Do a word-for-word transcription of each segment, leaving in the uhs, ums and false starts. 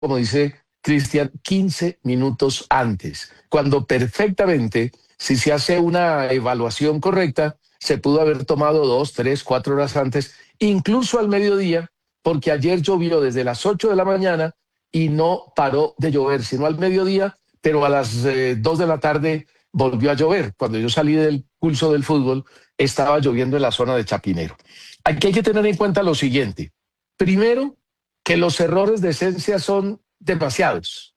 como dice Cristian, quince minutos antes, cuando perfectamente, si se hace una evaluación correcta, se pudo haber tomado dos, tres, cuatro horas antes, incluso al mediodía, porque ayer llovió desde las ocho de la mañana y no paró de llover, sino al mediodía, pero a las eh, dos de la tarde volvió a llover. Cuando yo salí del pulso del fútbol, estaba lloviendo en la zona de Chapinero. Aquí hay que tener en cuenta lo siguiente. Primero, que los errores de esencia son demasiados.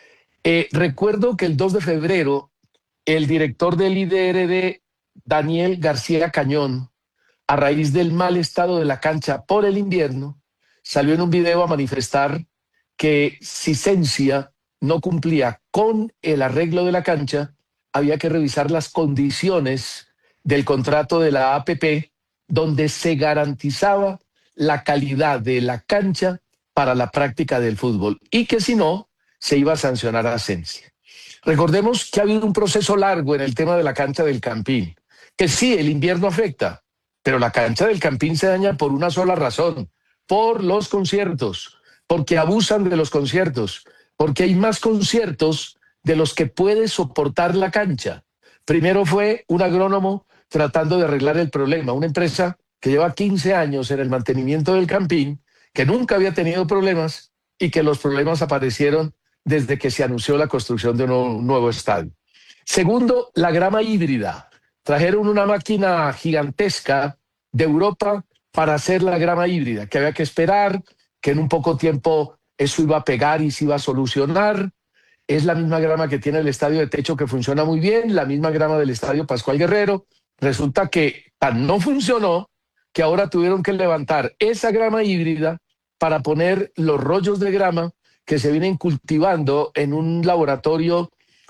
Eh, recuerdo que el dos de febrero, el director del I D R D, Daniel García Cañón, a raíz del mal estado de la cancha por el invierno, salió en un video a manifestar que si Sensia no cumplía con el arreglo de la cancha, había que revisar las condiciones del contrato de la A P P, donde se garantizaba la calidad de la cancha para la práctica del fútbol y que si no, se iba a sancionar a Sensia. Recordemos que ha habido un proceso largo en el tema de la cancha del Campín, que sí, el invierno afecta, pero la cancha del Campín se daña por una sola razón, por los conciertos, porque abusan de los conciertos, porque hay más conciertos de los que puede soportar la cancha. Primero fue un agrónomo tratando de arreglar el problema, una empresa que lleva quince años en el mantenimiento del Campín, que nunca había tenido problemas y que los problemas aparecieron desde que se anunció la construcción de un nuevo estadio. Segundo, la grama híbrida. Trajeron una máquina gigantesca de Europa para hacer la grama híbrida, que había que esperar, que en un poco tiempo eso iba a pegar y se iba a solucionar. Es la misma grama que tiene el estadio de techo, que funciona muy bien, la misma grama del estadio Pascual Guerrero. Resulta que tan no funcionó que ahora tuvieron que levantar esa grama híbrida para poner los rollos de grama que se vienen cultivando en un laboratorio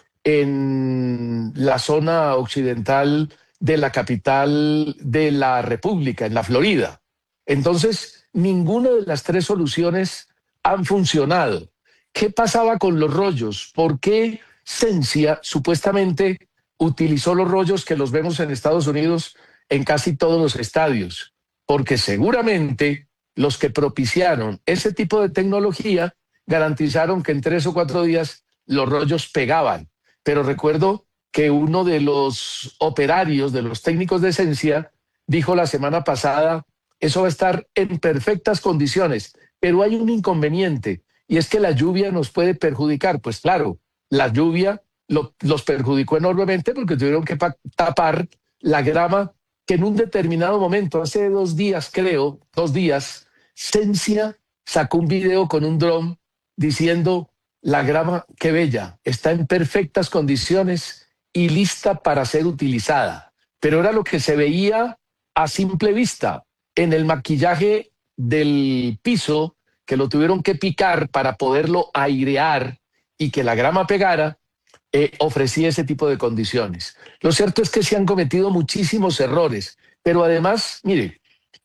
en la zona occidental de la capital de la República, en la Florida. Entonces, ninguna de las tres soluciones han funcionado. ¿Qué pasaba con los rollos? ¿Por qué Sensia supuestamente utilizó los rollos que los vemos en Estados Unidos en casi todos los estadios? Porque seguramente los que propiciaron ese tipo de tecnología garantizaron que en tres o cuatro días los rollos pegaban. Pero recuerdo que uno de los operarios, de los técnicos de Sensia, dijo la semana pasada, eso va a estar en perfectas condiciones, pero hay un inconveniente, y es que la lluvia nos puede perjudicar. Pues claro, la lluvia lo, los perjudicó enormemente porque tuvieron que tapar la grama que en un determinado momento, hace dos días creo, dos días, Sensia sacó un video con un dron diciendo: la grama, qué bella, está en perfectas condiciones y lista para ser utilizada. Pero era lo que se veía a simple vista. En el maquillaje del piso, que lo tuvieron que picar para poderlo airear y que la grama pegara, eh, ofrecía ese tipo de condiciones. Lo cierto es que se han cometido muchísimos errores, pero además, mire,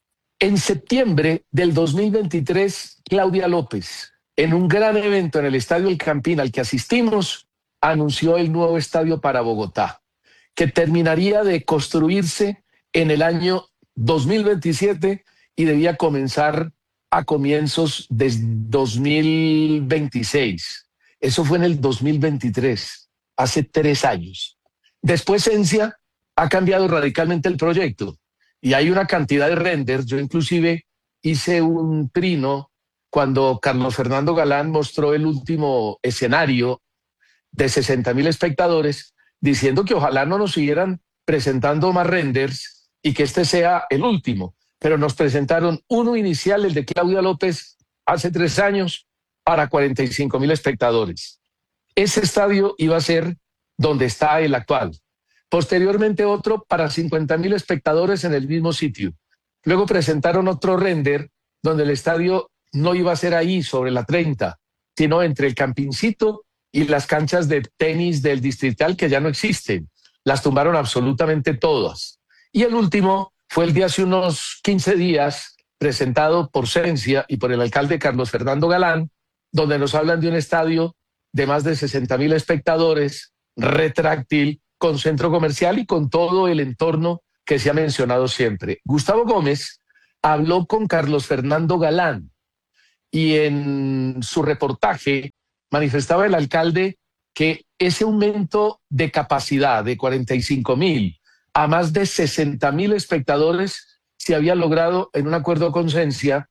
en septiembre del dos mil veintitrés, Claudia López, en un gran evento en el Estadio El Campín al que asistimos, anunció el nuevo estadio para Bogotá, que terminaría de construirse en el año dos mil veintisiete y debía comenzar a comienzos de dos mil veintiséis. Eso fue en el dos mil veintitrés, hace tres años. Después Sensia ha cambiado radicalmente el proyecto y hay una cantidad de renders. Yo inclusive hice un trino cuando Carlos Fernando Galán mostró el último escenario de sesenta mil espectadores, diciendo que ojalá no nos siguieran presentando más renders y que este sea el último. Pero nos presentaron uno inicial, el de Claudia López, hace tres años, para cuarenta y cinco mil espectadores. Ese estadio iba a ser donde está el actual. Posteriormente otro para cincuenta mil espectadores en el mismo sitio. Luego presentaron otro render donde el estadio no iba a ser ahí sobre la treinta, sino entre el Campincito y las canchas de tenis del Distrital, que ya no existen. Las tumbaron absolutamente todas. Y el último fue el de hace unos quince días, presentado por Sensia y por el alcalde Carlos Fernando Galán, donde nos hablan de un estadio de más de sesenta mil espectadores, retráctil, con centro comercial y con todo el entorno que se ha mencionado siempre. Gustavo Gómez habló con Carlos Fernando Galán y en su reportaje manifestaba el alcalde que ese aumento de capacidad de cuarenta y cinco mil a más de sesenta mil espectadores se había logrado en un acuerdo con Sensia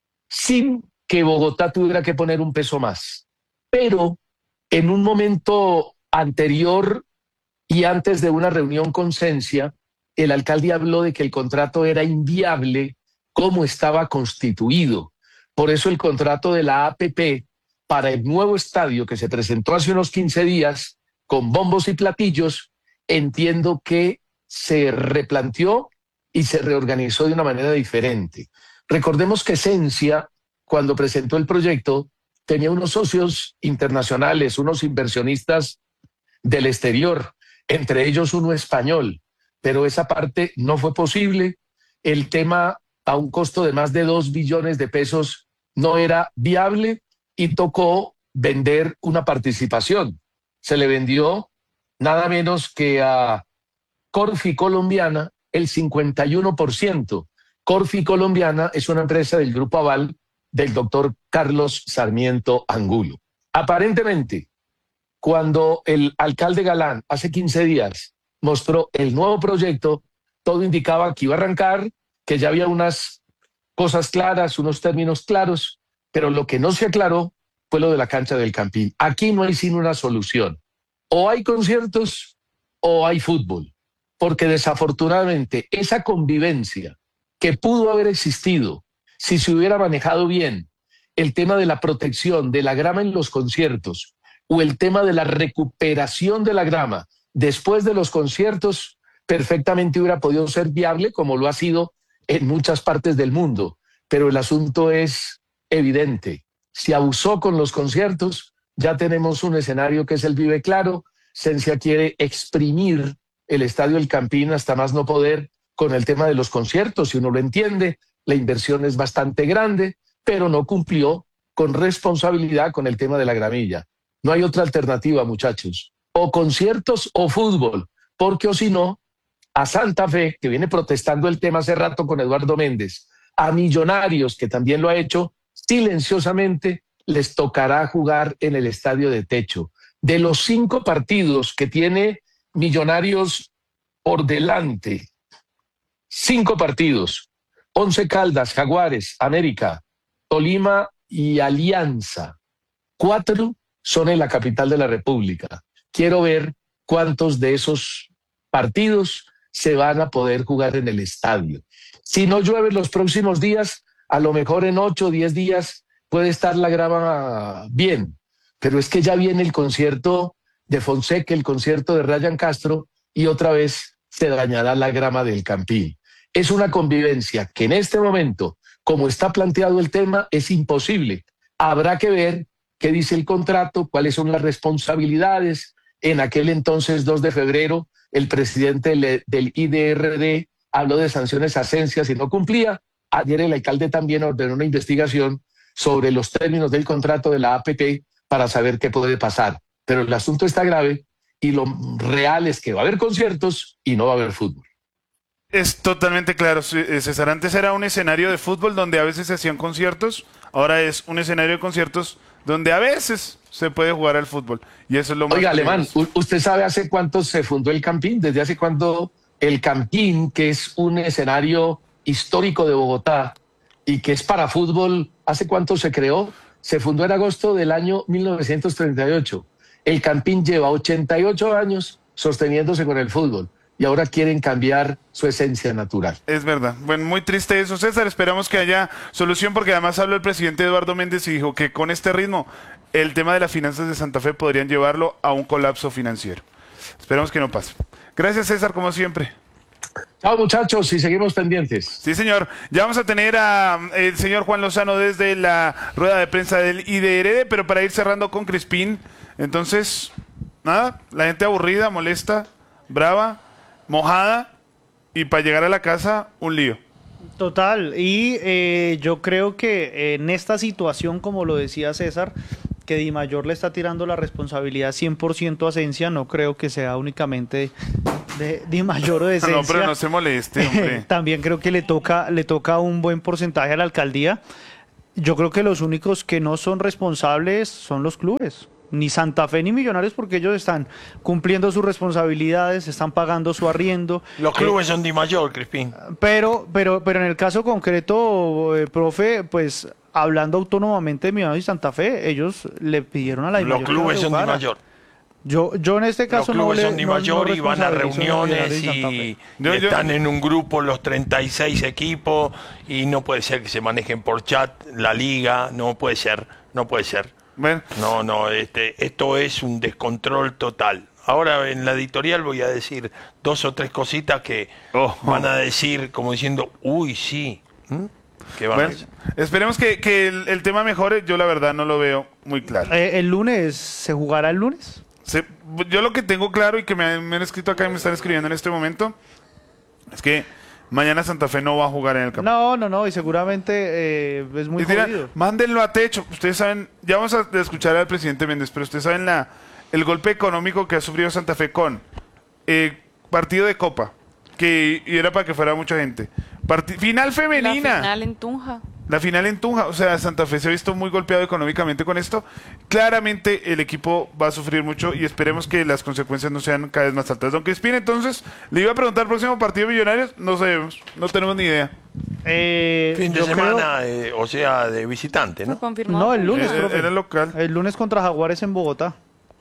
sin que Bogotá tuviera que poner un peso más. Pero en un momento anterior y antes de una reunión con Sensia, el alcalde habló de que el contrato era inviable como estaba constituido. Por eso el contrato de la A P P para el nuevo estadio que se presentó hace unos quince días con bombos y platillos, entiendo que se replanteó y se reorganizó de una manera diferente. Recordemos que Sensia, cuando presentó el proyecto, tenía unos socios internacionales, unos inversionistas del exterior, entre ellos uno español, pero esa parte no fue posible. El tema a un costo de más de dos billones de pesos no era viable y tocó vender una participación. Se le vendió nada menos que a Corfi Colombiana el cincuenta y uno por ciento. Corfi Colombiana es una empresa del Grupo Aval del doctor Carlos Sarmiento Angulo. Aparentemente, cuando el alcalde Galán hace quince días mostró el nuevo proyecto, todo indicaba que iba a arrancar, que ya había unas cosas claras, unos términos claros, pero lo que no se aclaró fue lo de la cancha del Campín. Aquí no hay sino una solución. O hay conciertos o hay fútbol, porque desafortunadamente esa convivencia que pudo haber existido si se hubiera manejado bien el tema de la protección de la grama en los conciertos o el tema de la recuperación de la grama después de los conciertos, perfectamente hubiera podido ser viable como lo ha sido en muchas partes del mundo. Pero el asunto es evidente. Se abusó con los conciertos, ya tenemos un escenario que es el Vive Claro. Sensia quiere exprimir el Estadio El Campín hasta más no poder con el tema de los conciertos, si uno lo entiende, la inversión es bastante grande, pero no cumplió con responsabilidad con el tema de la gramilla. No hay otra alternativa, muchachos, o conciertos o fútbol, porque o si no, a Santa Fe, que viene protestando el tema hace rato con Eduardo Méndez, a Millonarios, que también lo ha hecho silenciosamente, les tocará jugar en el estadio de techo. De los cinco partidos que tiene Millonarios por delante, cinco partidos, Once Caldas, Jaguares, América, Tolima y Alianza, cuatro son en la capital de la República. Quiero ver cuántos de esos partidos se van a poder jugar en el estadio. Si no llueve los próximos días, a lo mejor en ocho o diez días puede estar la grama bien, pero es que ya viene el concierto de Fonseca, el concierto de Ryan Castro, y otra vez se dañará la grama del Campín. Es una convivencia que en este momento, como está planteado el tema, es imposible. Habrá que ver qué dice el contrato, cuáles son las responsabilidades. En aquel entonces, dos de febrero, el presidente del I D R D habló de sanciones a Sensia si no cumplía. Ayer el alcalde también ordenó una investigación sobre los términos del contrato de la A P P para saber qué puede pasar. Pero el asunto está grave y lo real es que va a haber conciertos y no va a haber fútbol. Es totalmente claro, César. Antes era un escenario de fútbol donde a veces se hacían conciertos, ahora es un escenario de conciertos donde a veces se puede jugar al fútbol. Y eso es lo más Oiga, peligroso. Alemán, ¿usted sabe hace cuánto se fundó el Campín? ¿Desde hace cuándo el Campín, que es un escenario histórico de Bogotá y que es para fútbol, hace cuánto se creó? Se fundó en agosto del año mil novecientos treinta y ocho. El Campín lleva ochenta y ocho años sosteniéndose con el fútbol y ahora quieren cambiar su esencia natural. Es verdad. Bueno, muy triste eso, César. Esperamos que haya solución, porque además habló el presidente Eduardo Méndez y dijo que con este ritmo el tema de las finanzas de Santa Fe podrían llevarlo a un colapso financiero. Esperamos que no pase. Gracias, César, como siempre. Chao, muchachos, y seguimos pendientes. Sí, señor. Ya vamos a tener al señor Juan Lozano desde la rueda de prensa del I D R D, pero para ir cerrando con Crispín, entonces, nada, la gente aburrida, molesta, brava, mojada, y para llegar a la casa, un lío. Total, y eh, yo creo que en esta situación, como lo decía César, que Di Mayor le está tirando la responsabilidad cien por ciento a Sensia, no creo que sea únicamente de Di Mayor o de Sensia. No, pero no se moleste, hombre. También creo que le toca, le toca un buen porcentaje a la alcaldía. Yo creo que los únicos que no son responsables son los clubes. Ni Santa Fe ni Millonarios, porque ellos están cumpliendo sus responsabilidades, están pagando su arriendo. Los Eh, clubes son Di Mayor, Crispín. Pero, pero, pero en el caso concreto, eh, profe, pues hablando autónomamente de Millonarios y Santa Fe, ellos le pidieron a la Los Dimayor que clubes no son Di jugara. Mayor. Yo, yo en este Los caso no clubes le son Di no- no Mayor y van a responsabilizo Millonarios reuniones Santa Fe. y, Yo- y yo- están en un grupo los treinta y seis equipos y no puede ser que se manejen por chat la liga, no puede ser, no puede ser. Bueno, No, no, este, esto es un descontrol total. Ahora en la editorial voy a decir dos o tres cositas que Oh. van a decir como diciendo, uy, sí. ¿Mm? ¿Qué van a bueno, decir? esperemos que, que el, el tema mejore. Yo la verdad no lo veo muy claro. Eh, ¿El lunes se jugará el lunes? Se- yo lo que tengo claro y que me, han me han escrito acá y me están escribiendo en este momento es que mañana Santa Fe no va a jugar en el campo. No, no, no, y seguramente eh, es muy Y dirán, jodido. mándenlo a techo. Ustedes saben, ya vamos a escuchar al presidente Méndez, pero ustedes saben la, el golpe económico que ha sufrido Santa Fe con eh, partido de Copa, que y era para que fuera mucha gente. Parti- final femenina. La final en Tunja. La final en Tunja, o sea, Santa Fe se ha visto muy golpeado económicamente con esto. Claramente el equipo va a sufrir mucho y esperemos que las consecuencias no sean cada vez más altas. Don Crispín, entonces, le iba a preguntar, próximo partido de Millonarios, no sabemos, no tenemos ni idea. Eh, Fin de yo creo- semana, eh, o sea, de visitante, Fue ¿no? confirmado. No, el lunes, Era, profe. era local. El lunes contra Jaguares en Bogotá.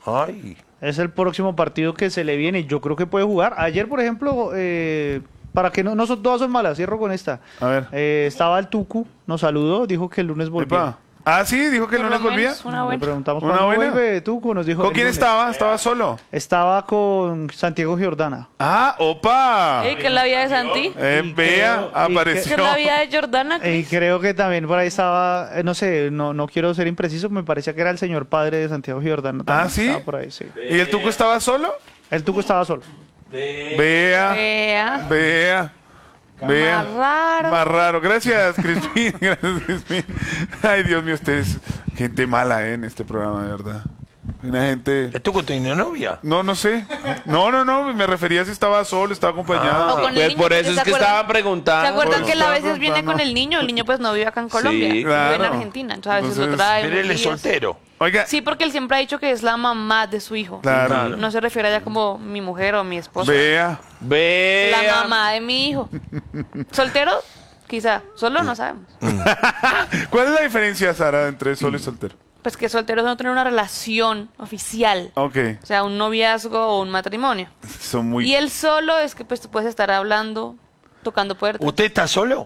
Ay, Es el próximo partido que se le viene y yo creo que puede jugar. Ayer, por ejemplo, eh, para que no, no son, todas son malas, cierro con esta. A ver. Eh, estaba el Tucu, nos saludó, dijo que el lunes volvía. Epa. Ah, sí, dijo que el Por lunes lo volvía. menos una Le buena. preguntamos ¿Una cuándo buena? vuelve Tucu, nos dijo ¿Con el quién lunes. estaba? ¿Estaba solo? Estaba con Santiago Giordana. Ah, opa. Ey, ¿qué es la vida de Santi? Eh, Y vea, creo- y ¿Qué apareció. es la vida de Jordana? Y creo que también por ahí estaba, eh, no sé, no, no quiero ser impreciso, me parecía que era el señor padre de Santiago Giordana. también Ah, ¿sí? estaba por ahí, sí. ¿Y el Tuco estaba solo? El Tucu estaba solo. Vea, Vea. vea. Vea. Más raro. Más raro. Gracias, Crispín. Gracias, Crispín. Ay, Dios mío, ustedes. Gente mala, ¿eh? En este programa, de verdad. Una gente. ¿el Tuco tiene novia? No, no sé. No, no, no. Me refería si estaba solo, estaba acompañado. O con el Pues niño, por porque eso ¿se es que acuerdan- estaba preguntando. ¿Se acuerdan Por que él a eso veces estaba viene con preguntando. el niño? El niño pues no vive acá en Colombia, vive claro. en Argentina. Entonces a veces Entonces, lo trae. Pero él unos es días. soltero. Oiga. Sí, porque él siempre ha dicho que es la mamá de su hijo. Claro. No se refiere a ella como mi mujer o mi esposa. Vea. Ve. La mamá de mi hijo. ¿Soltero? Quizá. Solo no sabemos. ¿Cuál es la diferencia, Sara, entre solo y soltero? Pues que soltero es no tener una relación oficial. Ok. O sea, un noviazgo o un matrimonio. Son muy. Y el solo es que pues tú puedes estar hablando, tocando puertas. ¿Usted está solo?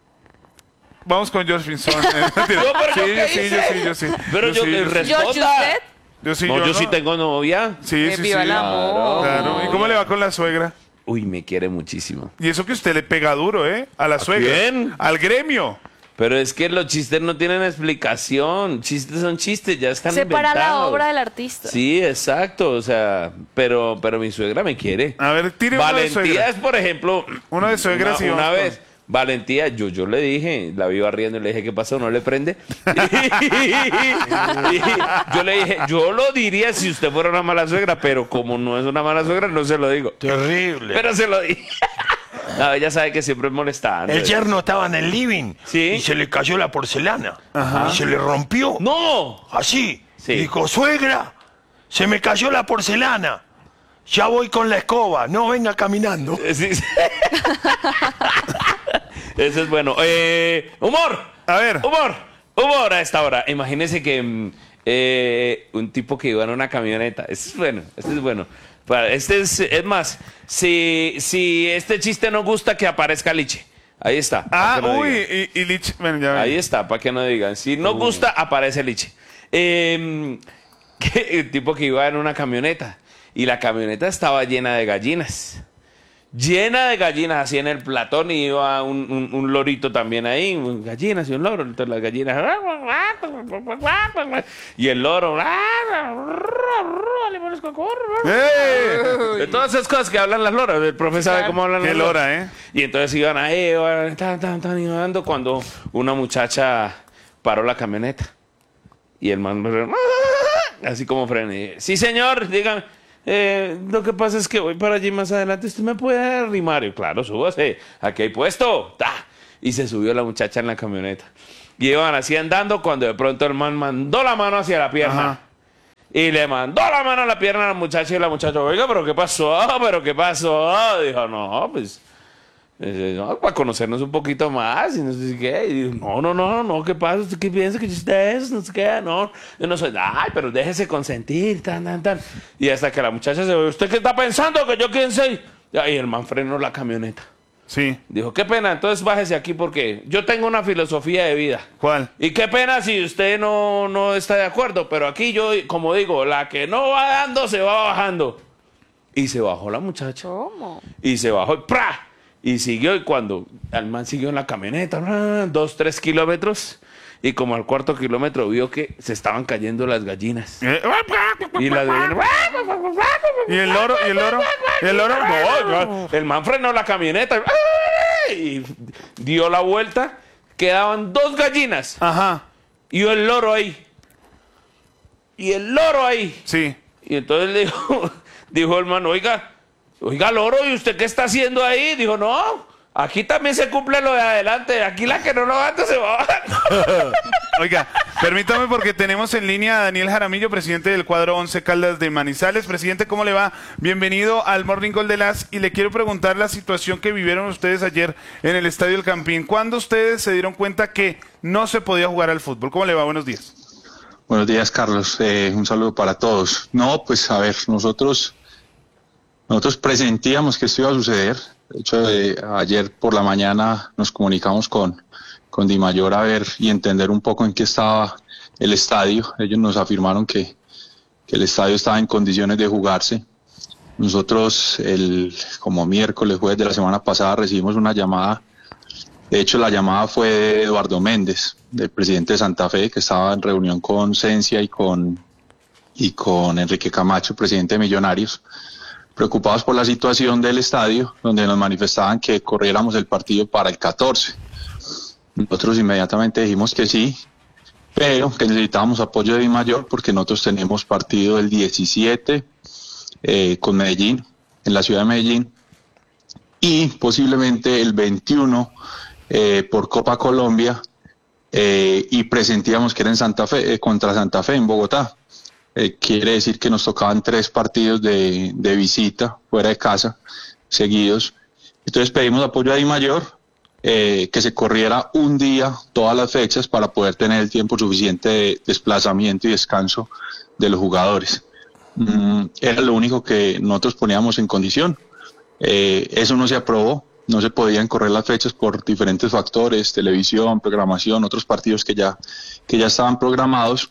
Vamos con George Pinzón. Eh, mentira. No, pero sí, ¿yo yo qué sí, yo hice? sí, yo sí. Pero yo, sí, que yo sí. responda. George, ¿usted? Yo sí, No, yo, yo sí no. tengo novia. Sí, Que sí, viva sí. el amor. Claro. ¿Y cómo le va con la suegra? Uy, me quiere muchísimo. Y eso que usted le pega duro, ¿eh? A la suegra. quién? Al gremio. Pero es que los chistes no tienen explicación. Chistes son chistes, ya están Separa la inventados. obra del artista. Sí, exacto. O sea, pero, pero mi suegra me quiere. A ver, tire uno de Valentía suegra. es, por ejemplo, Uno de suegra, una, sí, una vamos vez. Valentía, yo, yo le dije, la vi barriendo y le dije, ¿qué pasó? ¿No le prende? Y yo le dije, yo lo diría si usted fuera una mala suegra, pero como no es una mala suegra, no se lo digo. Terrible. Pero se lo dije. No, ella sabe que siempre es molestando. El yerno estaba en el living Sí. y se le cayó la porcelana. Y se le rompió. ¡No! Así. Sí. Y dijo, suegra, se me cayó la porcelana. Ya voy con la escoba. No venga caminando. Sí, sí. Eso es bueno. Eh, humor. A ver. Humor. Humor a esta hora. Imagínense que mm, eh, un tipo que iba en una camioneta. Este es bueno. Este es bueno. Para- Este es, es más, si, si este chiste no gusta, que aparezca Liche. Ahí está. Ah, para que no uy, digan. y, y Lich. Bueno, ya ven. Ahí está, para que no digan. Si no gusta, aparece Liche. Eh, que- el tipo que iba en una camioneta. Y la camioneta estaba llena de gallinas. Llena de gallinas, así en el platón, y iba un, un- un lorito también ahí, gallinas y un loro, entonces las gallinas, y el loro, ¡Eh! de todas esas cosas que hablan las loras, el profe sabe cómo hablan Qué las loras. lora, ¿eh? Y entonces iban ahí, iban, tan, tan, tan, iban dando, cuando una muchacha paró la camioneta, y el man, así como frena, y, sí señor, dígame. Eh, lo que pasa es que voy para allí más adelante. ¿Usted me puede arrimar? Y claro, súbase. Aquí hay puesto. ¡Ta! Y se subió la muchacha en la camioneta. Y iban así andando cuando de pronto el man mandó la mano hacia la pierna. Ajá. Y le mandó la mano a la pierna a la muchacha y la muchacha, oiga, pero ¿qué pasó? ¿Pero qué pasó? Dijo, no, pues, eh, no, para conocernos un poquito más y no sé qué. Y dijo, no, no, no, no, ¿qué pasa? ¿Usted qué piensa que usted es? No sé qué, no, yo no soy, ay, pero déjese consentir, tan, tan, tan. Y hasta que la muchacha se ve, ¿usted qué está pensando? ¿Que yo quién soy? Y el man frenó la camioneta. Sí. Dijo, qué pena, entonces bájese aquí porque yo tengo una filosofía de vida. ¿Cuál? Y qué pena si usted no, no está de acuerdo, pero aquí yo, como digo, la que no va dando se va bajando. Y se bajó la muchacha. ¿Cómo? Y se bajó y ¡pra! Y siguió, y cuando el man siguió en la camioneta, ¡ah! dos, tres kilómetros, y como al cuarto kilómetro vio que se estaban cayendo las gallinas. Eh, Y las gallinas... ¿Y el loro? ¿Y el loro? ¿Y el loro? No, no, el man frenó la camioneta y dio la vuelta. Quedaban dos gallinas Ajá. y el loro ahí. Y el loro ahí. Sí. Y entonces le dijo, dijo el man, oiga, oiga loro, ¿y usted qué está haciendo ahí? Dijo, no, aquí también se cumple lo de adelante. Aquí la que no lo anda se va bajando. Oiga, permítame porque tenemos en línea a Daniel Jaramillo, presidente del cuadro Once Caldas de Manizales. Presidente, ¿cómo le va? Bienvenido al Morning Call de Las. Y le quiero preguntar la situación que vivieron ustedes ayer en el Estadio El Campín. ¿Cuándo ustedes se dieron cuenta que no se podía jugar al fútbol? ¿Cómo le va? Buenos días. Buenos días, Carlos. Eh, un saludo para todos. No, pues a ver, nosotros, nosotros presentíamos que esto iba a suceder. De hecho, eh, ayer por la mañana nos comunicamos con con Di Mayor a ver y entender un poco en qué estaba el estadio. Ellos nos afirmaron que, que el estadio estaba en condiciones de jugarse. Nosotros, el como miércoles, jueves de la semana pasada, recibimos una llamada. De hecho, la llamada fue de Eduardo Méndez, del presidente de Santa Fe, que estaba en reunión con Cencia y con, y con Enrique Camacho, presidente de Millonarios, preocupados por la situación del estadio, donde nos manifestaban que corriéramos el partido para el catorce. Nosotros inmediatamente dijimos que sí, pero que necesitábamos apoyo de Di Mayor porque nosotros tenemos partido el diecisiete eh, con Medellín, en la ciudad de Medellín, y posiblemente el veintiuno eh, por Copa Colombia, eh, y presentíamos que era en Santa Fe, eh, contra Santa Fe en Bogotá. Eh, quiere decir que nos tocaban tres partidos de, de visita fuera de casa seguidos. Entonces pedimos apoyo a Di Mayor. Eh, que se corriera un día todas las fechas para poder tener el tiempo suficiente de desplazamiento y descanso de los jugadores. Mm, era lo único que nosotros poníamos en condición. Eh, eso no se aprobó, no se podían correr las fechas por diferentes factores, televisión, programación, otros partidos que ya, que ya estaban programados.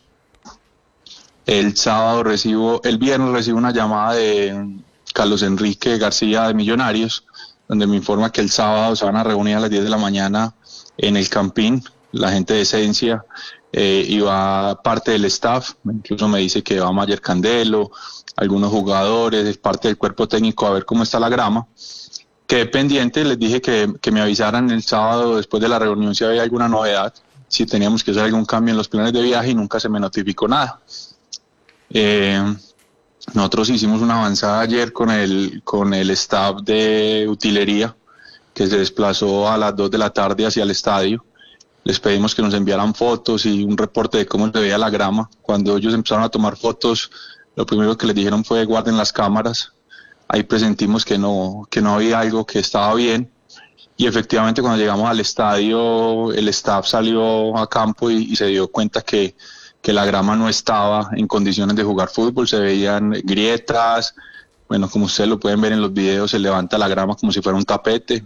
El sábado recibo, el viernes recibo una llamada de Carlos Enrique García de Millonarios, donde me informa que el sábado se van a reunir a las diez de la mañana en el Campín, la gente de Esencia, eh, y va parte del staff, incluso me dice que va Mayer Candelo, algunos jugadores, parte del cuerpo técnico a ver cómo está la grama. Quedé pendiente, les dije que, que me avisaran el sábado después de la reunión si había alguna novedad, si teníamos que hacer algún cambio en los planes de viaje y nunca se me notificó nada. Eh, Nosotros hicimos una avanzada ayer con el, con el staff de utilería que se desplazó a las dos de la tarde hacia el estadio. Les pedimos que nos enviaran fotos y un reporte de cómo se veía la grama. Cuando ellos empezaron a tomar fotos, lo primero que les dijeron fue guarden las cámaras. Ahí presentimos que no, que no había algo, que estaba bien. Y efectivamente cuando llegamos al estadio, el staff salió a campo y, y se dio cuenta que que la grama no estaba en condiciones de jugar fútbol, se veían grietas, bueno, como ustedes lo pueden ver en los videos, se levanta la grama como si fuera un tapete.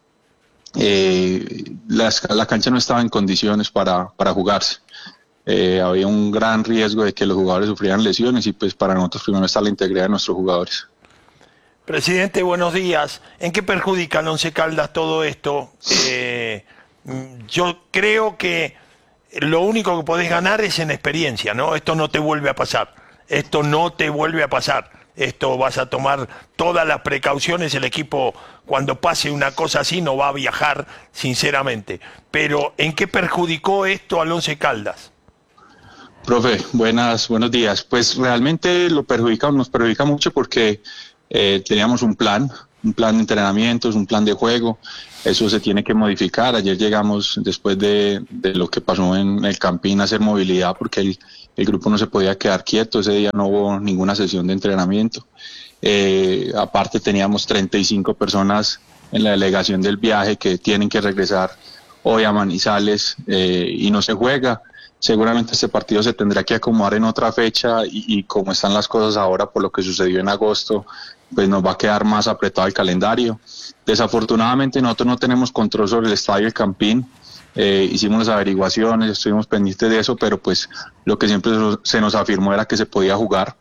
Eh, las, la cancha no estaba en condiciones para, para jugarse. Eh, había un gran riesgo de que los jugadores sufrieran lesiones y pues para nosotros primero está la integridad de nuestros jugadores. Presidente, buenos días. ¿En qué perjudica al Once Caldas todo esto? Eh, yo creo que lo único que podés ganar es en experiencia, ¿no? Esto no te vuelve a pasar, esto no te vuelve a pasar, esto vas a tomar todas las precauciones, el equipo cuando pase una cosa así no va a viajar, sinceramente. Pero ¿en qué perjudicó esto al Once Caldas? Profe, buenas, buenos días. Pues realmente lo perjudica, nos perjudica mucho porque eh, teníamos un plan, un plan de entrenamientos, un plan de juego. Eso se tiene que modificar. Ayer llegamos, después de, de lo que pasó en el Campín, a hacer movilidad porque el, el grupo no se podía quedar quieto. Ese día no hubo ninguna sesión de entrenamiento. Eh, aparte teníamos treinta y cinco personas en la delegación del viaje que tienen que regresar hoy a Manizales eh, y no se juega. Seguramente este partido se tendrá que acomodar en otra fecha y, y como están las cosas ahora por lo que sucedió en agosto, pues nos va a quedar más apretado el calendario. Desafortunadamente nosotros no tenemos control sobre el estadio El Campín. Eh, hicimos las averiguaciones, estuvimos pendientes de eso, pero pues lo que siempre se nos afirmó era que se podía jugar.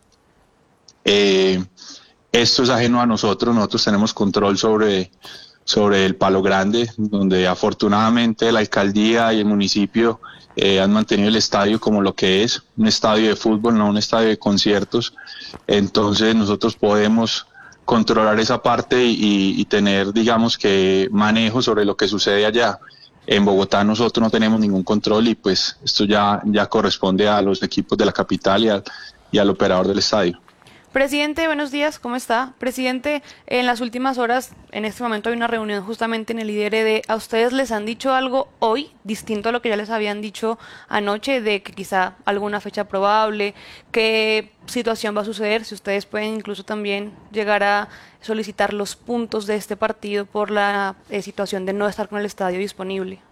Eh, esto es ajeno a nosotros, nosotros tenemos control sobre, sobre el Palo Grande, donde afortunadamente la alcaldía y el municipio eh, han mantenido el estadio como lo que es, un estadio de fútbol, no un estadio de conciertos. Entonces nosotros podemos controlar esa parte y, y tener, digamos que, manejo sobre lo que sucede allá. En Bogotá nosotros no tenemos ningún control y pues esto ya, ya corresponde a los equipos de la capital y, a, y al operador del estadio. Presidente, buenos días, ¿cómo está? Presidente, en las últimas horas, en este momento hay una reunión justamente en el I D R D. ¿A ustedes les han dicho algo hoy, distinto a lo que ya les habían dicho anoche, de que quizá alguna fecha probable, qué situación va a suceder? Si ustedes pueden incluso también llegar a solicitar los puntos de este partido por la eh, situación de no estar con el estadio disponible.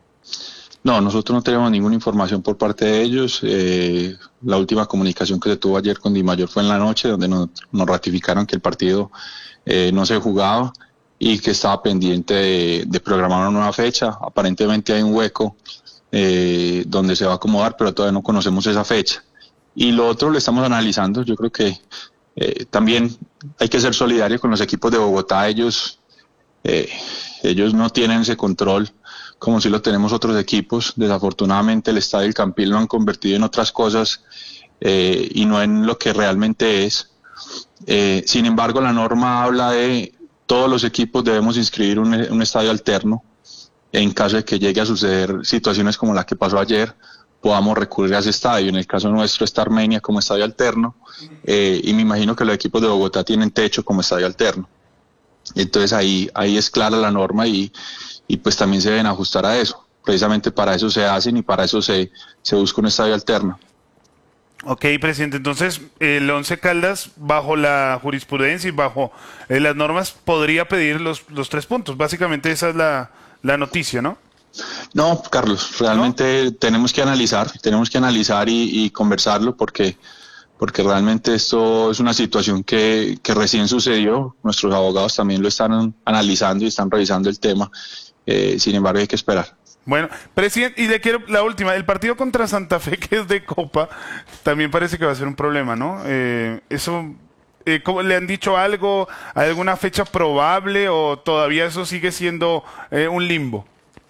No, nosotros no tenemos ninguna información por parte de ellos. Eh, la última comunicación que se tuvo ayer con Dimayor fue en la noche, donde nos, nos ratificaron que el partido eh, no se jugaba y que estaba pendiente de, de programar una nueva fecha. Aparentemente hay un hueco eh, donde se va a acomodar, pero todavía no conocemos esa fecha. Y lo otro lo estamos analizando. Yo creo que eh, también hay que ser solidario con los equipos de Bogotá. Ellos, eh, ellos no tienen ese control como si lo tenemos otros equipos. Desafortunadamente el estadio El Campín lo han convertido en otras cosas eh, y no en lo que realmente es. Eh, sin embargo, la norma habla de todos los equipos debemos inscribir un, un estadio alterno. En caso de que llegue a suceder situaciones como la que pasó ayer, podamos recurrir a ese estadio. En el caso nuestro está Armenia como estadio alterno eh, y me imagino que los equipos de Bogotá tienen Techo como estadio alterno. Entonces ahí, ahí es clara la norma y y pues también se deben ajustar a eso. Precisamente para eso se hacen y para eso se, se busca un estadio alterno. Ok, presidente, entonces el Once Caldas, bajo la jurisprudencia y bajo eh, las normas, podría pedir los, los tres puntos. Básicamente esa es la, la noticia, ¿no? No, Carlos, realmente ¿No? tenemos que analizar, tenemos que analizar y, y conversarlo porque, porque realmente esto es una situación que, que recién sucedió. Nuestros abogados también lo están analizando y están revisando el tema. Eh, sin embargo, hay que esperar. Bueno, presidente, y le quiero la última. El partido contra Santa Fe, que es de Copa, también parece que va a ser un problema, ¿no? Eh, eso, eh, ¿cómo, ¿le han dicho algo? ¿Hay alguna fecha probable o todavía eso sigue siendo eh, un limbo?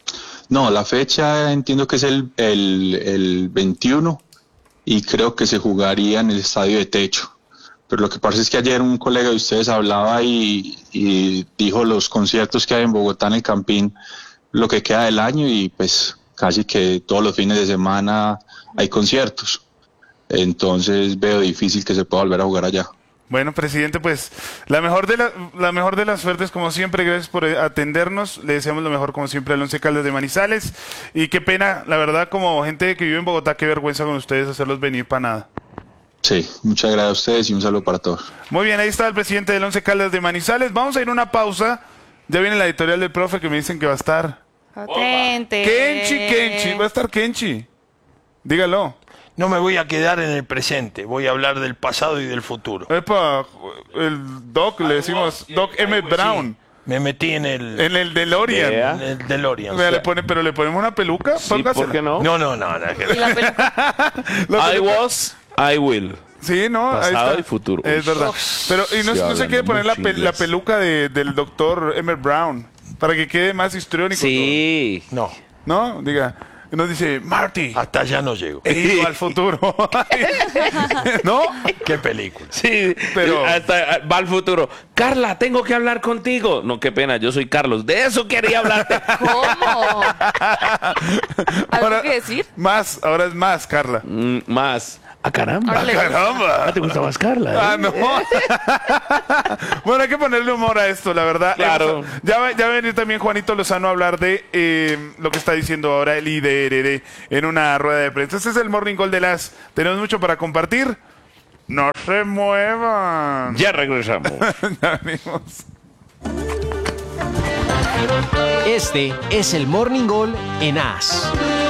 No, la fecha entiendo que es el, el, el veintiuno y creo que se jugaría en el estadio de Techo. Pero lo que pasa es que ayer un colega de ustedes hablaba y, y dijo los conciertos que hay en Bogotá en el Campín, lo que queda del año y pues casi que todos los fines de semana hay conciertos. Entonces veo difícil que se pueda volver a jugar allá. Bueno, presidente, pues la mejor de la, la mejor de las suertes como siempre, gracias por atendernos, le deseamos lo mejor como siempre al Once Caldas de Manizales y qué pena, la verdad, como gente que vive en Bogotá, qué vergüenza con ustedes hacerlos venir para nada. Sí, muchas gracias a ustedes y un saludo para todos. Muy bien, ahí está el presidente del Once Caldas de Manizales. Vamos a ir a una pausa. Ya viene la editorial del profe que me dicen que va a estar... Potente. Kenchi, Kenchi, va a estar Kenchi. Dígalo. No me voy a quedar en el presente, voy a hablar del pasado y del futuro. Epa, el Doc, le decimos Doc M. Brown. Sí, me metí en el... En el DeLorean. Yeah. En el DeLorean. Vea, le pone, pero le ponemos una peluca. Sí, ¿por qué no? No, no, no. no ¿Y la peluca? La I peluca. was, I will. Sí, no, ahí Pasado está. y futuro. Es verdad. Pero y no, Sí, no se quiere hablando poner la, mucho pe- la inglés. peluca de, del doctor Emmett Brown para que quede más histriónico. Sí. No, todo. ¿No? Diga. Y nos dice, Marty, hasta allá no llego. he ido al futuro. ¿No? ¿Qué película? Sí, Pero- pero hasta va al futuro. Carla, tengo que hablar contigo. No, qué pena, yo soy Carlos. De eso quería hablarte. ¿Cómo? ¿Algo Ahora- que decir? Más, ahora es más, Carla. Mm, más. ¡Ah, caramba! Ahora le gusta. ¡Caramba! Ah, ¿te gusta más Carla? Ah, ¿eh? no. Bueno, hay que ponerle humor a esto, la verdad. Claro. Hemos- Ya va, ya va a venir también Juanito Lozano a hablar de eh, lo que está diciendo ahora el I D R D en una rueda de prensa. Este es el Morning Call de las. Tenemos mucho para compartir. No se muevan. Ya regresamos. Ya venimos. Este es el Morning Call en A S.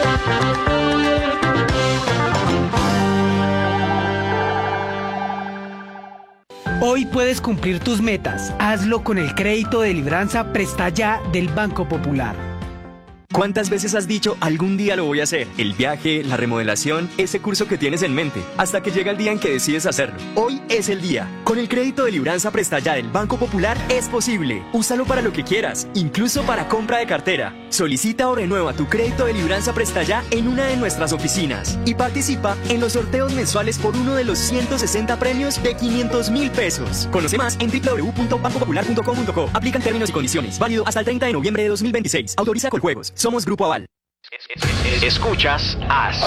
Hoy puedes cumplir tus metas. Hazlo con el crédito de Libranza Presta Ya del Banco Popular. ¿Cuántas veces has dicho algún día lo voy a hacer? El viaje, la remodelación, ese curso que tienes en mente, hasta que llega el día en que decides hacerlo. Hoy es el día. Con el crédito de Libranza Presta Ya del Banco Popular es posible. Úsalo para lo que quieras, incluso para compra de cartera. Solicita o renueva tu crédito de Libranza Presta Ya en una de nuestras oficinas y participa en los sorteos mensuales por uno de los ciento sesenta premios de quinientos mil pesos. Conoce más en doble u doble u doble u punto banco popular punto com punto co. Aplican términos y condiciones. Válido hasta el treinta de noviembre de dos mil veintiséis. Autoriza Coljuegos. Somos Grupo Aval. Escuchas A S.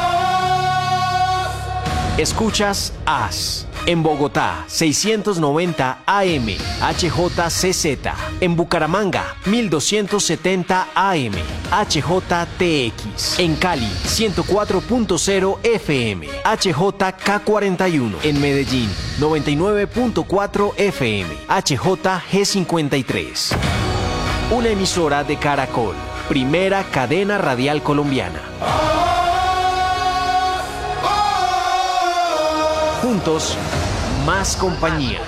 Escuchas A S. En Bogotá, seiscientos noventa A M, H J C Z. En Bucaramanga, mil doscientos setenta A M, H J T X. En Cali, ciento cuatro punto cero F M, H J K cuarenta y uno. En Medellín, noventa y nueve punto cuatro F M, H J G cincuenta y tres. Una emisora de Caracol, primera cadena radial colombiana. Juntos, más compañía.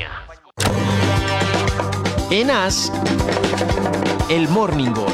En A S, el Morning Call.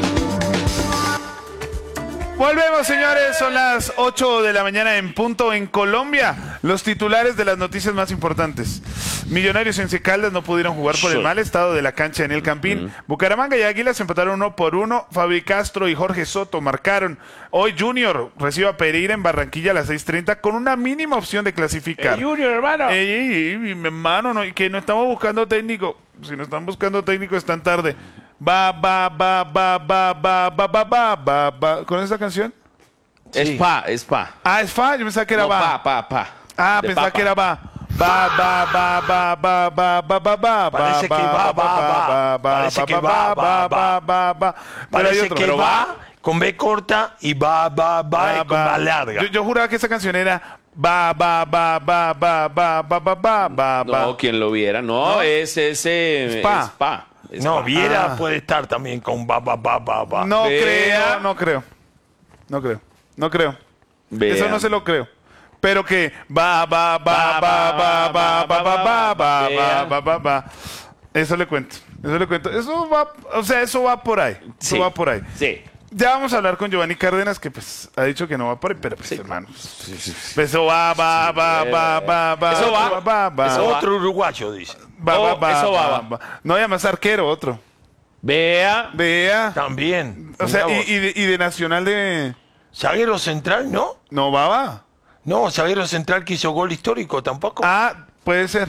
Volvemos, señores. Son las ocho de la mañana en punto en Colombia. Los titulares de las noticias más importantes. Millonarios y Once Caldas no pudieron jugar por el mal estado de la cancha en el Campín. Bucaramanga y Águilas empataron uno por uno. Fabi Castro y Jorge Soto marcaron. Hoy Junior recibe a Pereira en Barranquilla a las seis treinta con una mínima opción de clasificar. Junior, hermano. Ey, ey, ey, mi hermano, no, y que no estamos buscando técnico. Si no están buscando técnico, están tarde. Va, va, va, va, va, va, va, va, va, va, va. ¿Con esa canción? Es pa, es pa. Ah, es fa. Yo pensaba que era No, va. pa, pa, pa. Ah, De pensaba papa. que era va. Va, va, va, va, va, va, va, va, va, Parece que va, va, va. Parece que va, va, va. va, va. Pero hay Parece otro. que Pero va con B corta y va, va, va, va, y con va. va larga. Yo, yo juraba que esa canción era va, va, va, va, va, va, va, va, va, va, va. No, quien lo viera. No, ¿No? es ese. Es pa. Es pa. Es No, pa. Viera Ah. puede estar también con va, va, va, va, va. No Vea. creo, no creo. No creo. No creo. Vea. Eso no se lo creo. Pero que va, va, va, va, va, va, va, va, va, va, va, va, va, va. Eso le cuento. Eso le cuento. Eso va, o sea, eso va por ahí. Eso Sí. va por ahí. Sí. Ya vamos a hablar con Giovanni Cárdenas, que pues ha dicho que no va por ahí, pero pues hermano. Pues eso va, va, va, va, va, va. Eso va. va, va, Eso va. Otro uruguayo, dice. va, va, Oh, va, eso va, va, va. va. No, además arquero, otro. Vea. Vea. También. O sea, Mirá y, vos. y de, y de Nacional de... Zaguero central, ¿no? No, va, va. No, zaguero central que hizo gol histórico tampoco. Ah, puede ser.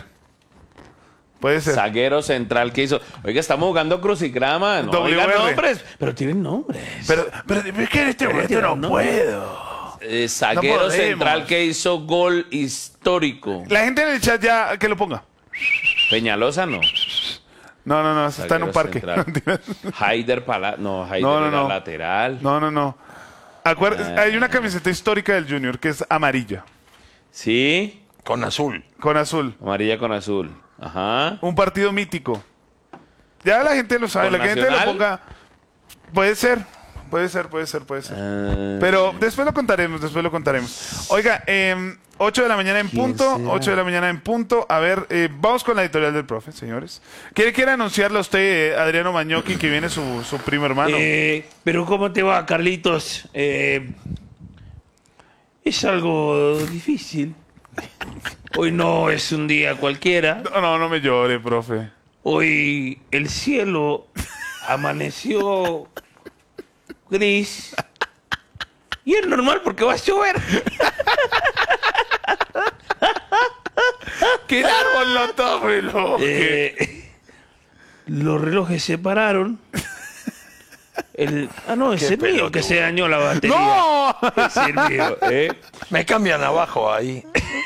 Puede ser. Zaguero central que hizo. Oiga, estamos jugando crucigrama. No W digan R. nombres. Pero tienen nombres. Pero, pero es que en este momento no puedo. Eh, zaguero podemos. central que hizo gol histórico. La gente en el chat ya que lo ponga. Peñalosa no. No, no, no, está en un parque. Central. Haider Pala. No, Haider No, no, era no. lateral. No, no, no. Acuer- Ah. Hay una camiseta histórica del Junior que es amarilla, Sí. Con azul. con azul. Amarilla con azul. Ajá. Un partido mítico. Ya la gente lo sabe, ¿Con la gente lo Nacional? ponga. Puede ser, puede ser, puede ser, puede ser. Ah, Pero después lo contaremos, después lo contaremos. Oiga, eh, ocho de la mañana en punto, ocho de la mañana en punto. A ver, eh, vamos con la editorial del profe, señores. ¿Quiere, quiere anunciarle a usted, eh, Adriano Mañoki, que viene su, su primo hermano? Eh, pero ¿cómo te va, Carlitos? Eh, es algo difícil. Hoy no es un día cualquiera. No, no, no me llore, profe. Hoy el cielo amaneció gris. Y es normal porque va a llover. ¡Que el árbol lo tome, lo que- Eh, los relojes se pararon. El, ah, no, ese es mío que se dañó la batería. ¡No! Ese es mío, ¿eh? Me cambian abajo ahí.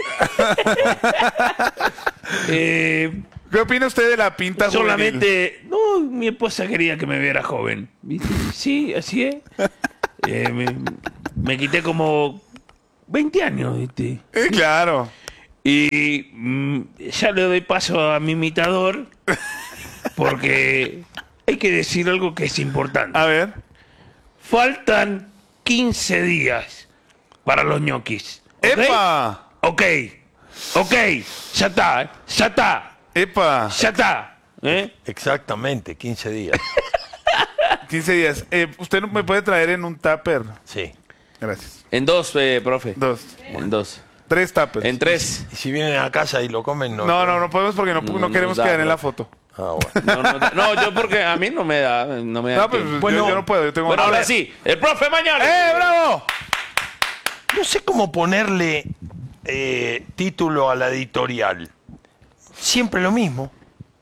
Eh, ¿Qué opina usted de la pinta juvenil? solamente, no, mi esposa quería que me viera joven. ¿Viste? Sí, así es. Eh, me, me quité como veinte años, ¿viste? Eh, claro. Y mm, ya le doy paso a mi imitador porque hay que decir algo que es importante. A ver. Faltan quince días para los ñoquis. ¿Ok? ¡Epa! Ok, ok, ya está, ¿eh? ya está, ¡Epa! ya está. ¿eh? Exactamente, quince días. quince días. Eh, ¿Usted me puede traer en un tupper? Sí. Gracias. En dos, eh, profe. Dos. En dos. Tres tuppers. En tres. Y si vienen a casa y lo comen, no. No, no, no podemos porque no, No no queremos nos da, quedar en la profe. foto. Ah, bueno. No, no, no, yo porque a mí no me da. No me da No, pues tiempo. yo- Bueno, yo, no puedo. Yo tengo Bueno, A ahora ver. sí. El profe mañana. ¡Eh, bravo! No sé cómo ponerle eh, título a la editorial. Siempre lo mismo.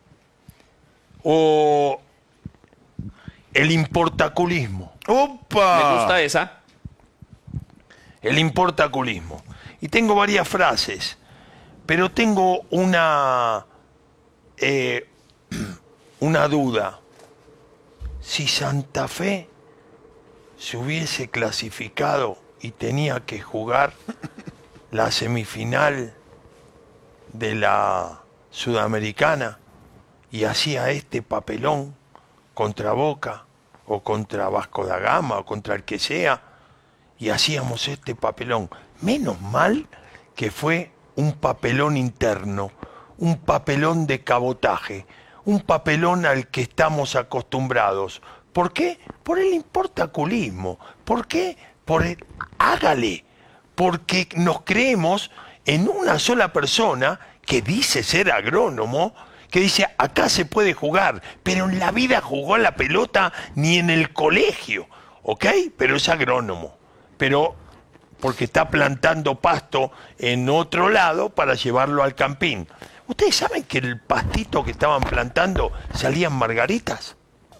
O el importaculismo. ¡Upa! Me gusta esa. El importaculismo. Y tengo varias frases, pero tengo una, eh, una duda. Si Santa Fe se hubiese clasificado y tenía que jugar la semifinal de la Sudamericana y hacía este papelón contra Boca o contra Vasco da Gama o contra el que sea, y hacíamos este papelón. Menos mal que fue un papelón interno, un papelón de cabotaje, un papelón al que estamos acostumbrados. ¿Por qué? Por el importaculismo. ¿Por qué? Por el hágale. Porque nos creemos en una sola persona que dice ser agrónomo, que dice acá se puede jugar, pero en la vida jugó la pelota ni en el colegio, ¿ok? Pero es agrónomo. Pero porque está plantando pasto en otro lado para llevarlo al campín. ¿Ustedes saben que el pastito que estaban plantando salían margaritas?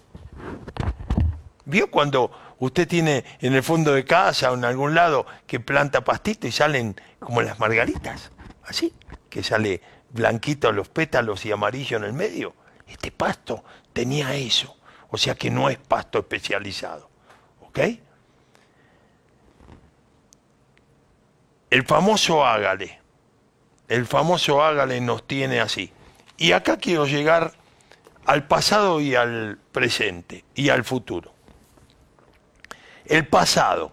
¿Vio cuando usted tiene en el fondo de casa o en algún lado que planta pastito y salen como las margaritas? Así, que sale blanquito los pétalos y amarillo en el medio. Este pasto tenía eso, o sea que no es pasto especializado, ¿ok? El famoso hágale, el famoso hágale nos tiene así. Y acá quiero llegar al pasado y al presente y al futuro. El pasado.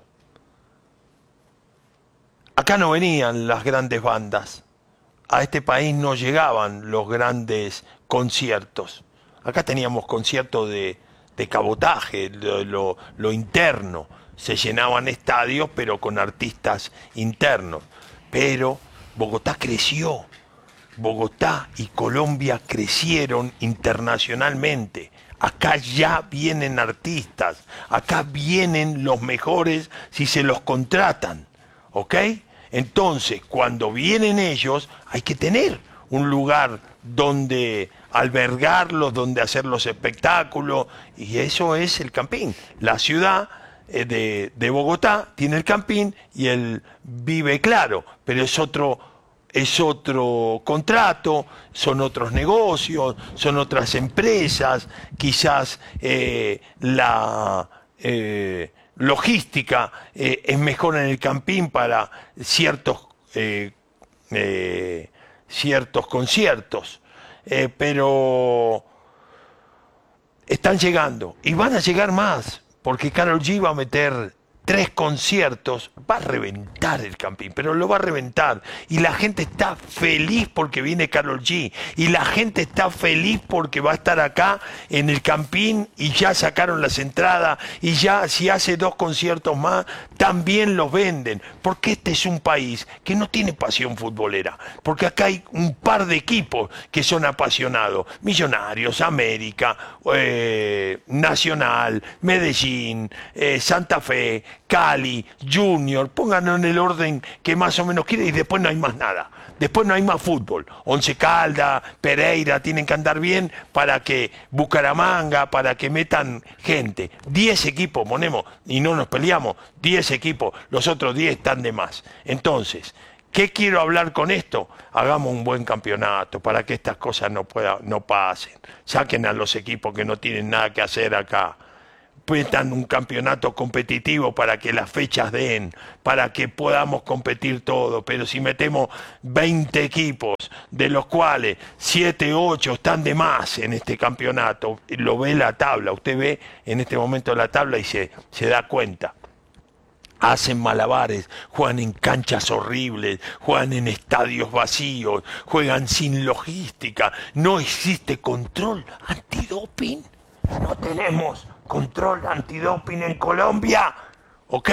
Acá no venían las grandes bandas. A este país no llegaban los grandes conciertos. Acá teníamos conciertos de, de cabotaje, lo, lo, lo interno. Se llenaban estadios, pero con artistas internos. Pero Bogotá creció. Bogotá y Colombia crecieron internacionalmente. Acá ya vienen artistas. Acá vienen los mejores si se los contratan. ¿Ok? Entonces, cuando vienen ellos, hay que tener un lugar donde albergarlos, donde hacer los espectáculos. Y eso es el Campín. La ciudad De, de Bogotá tiene el Campín y él vive claro, pero es otro, es otro contrato, son otros negocios, son otras empresas, quizás eh, la eh, logística eh, es mejor en el Campín para ciertos, eh, eh, ciertos conciertos, eh, pero están llegando y van a llegar más. Porque Karol G va a meter tres conciertos, va a reventar el Campín, pero lo va a reventar. Y la gente está feliz porque viene Karol G. Y la gente está feliz porque va a estar acá en el Campín y ya sacaron las entradas. Y ya si hace dos conciertos más, también los venden. Porque este es un país que no tiene pasión futbolera. Porque acá hay un par de equipos que son apasionados. Millonarios, América, eh, Nacional, Medellín, eh, Santa Fe. Cali, Junior, pónganlo en el orden que más o menos quiere y después no hay más nada. Después no hay más fútbol. Once Caldas, Pereira tienen que andar bien para que Bucaramanga, para que metan gente. Diez equipos ponemos y no nos peleamos. Diez equipos, los otros diez están de más. Entonces, ¿qué quiero hablar con esto? Hagamos un buen campeonato para que estas cosas no, pueda, no pasen. Saquen a los equipos que no tienen nada que hacer acá. Metan un campeonato competitivo para que las fechas den, para que podamos competir todo. Pero si metemos veinte equipos, de los cuales siete, ocho están de más en este campeonato, lo ve la tabla, usted ve en este momento la tabla y se, se da cuenta. Hacen malabares, juegan en canchas horribles, juegan en estadios vacíos, juegan sin logística, no existe control antidoping, no tenemos control antidoping en Colombia, ¿ok?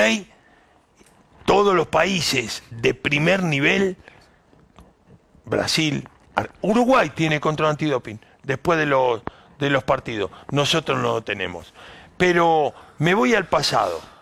Todos los países de primer nivel, Brasil, Uruguay tiene control antidoping después de los, de los partidos, nosotros no lo tenemos. Pero me voy al pasado.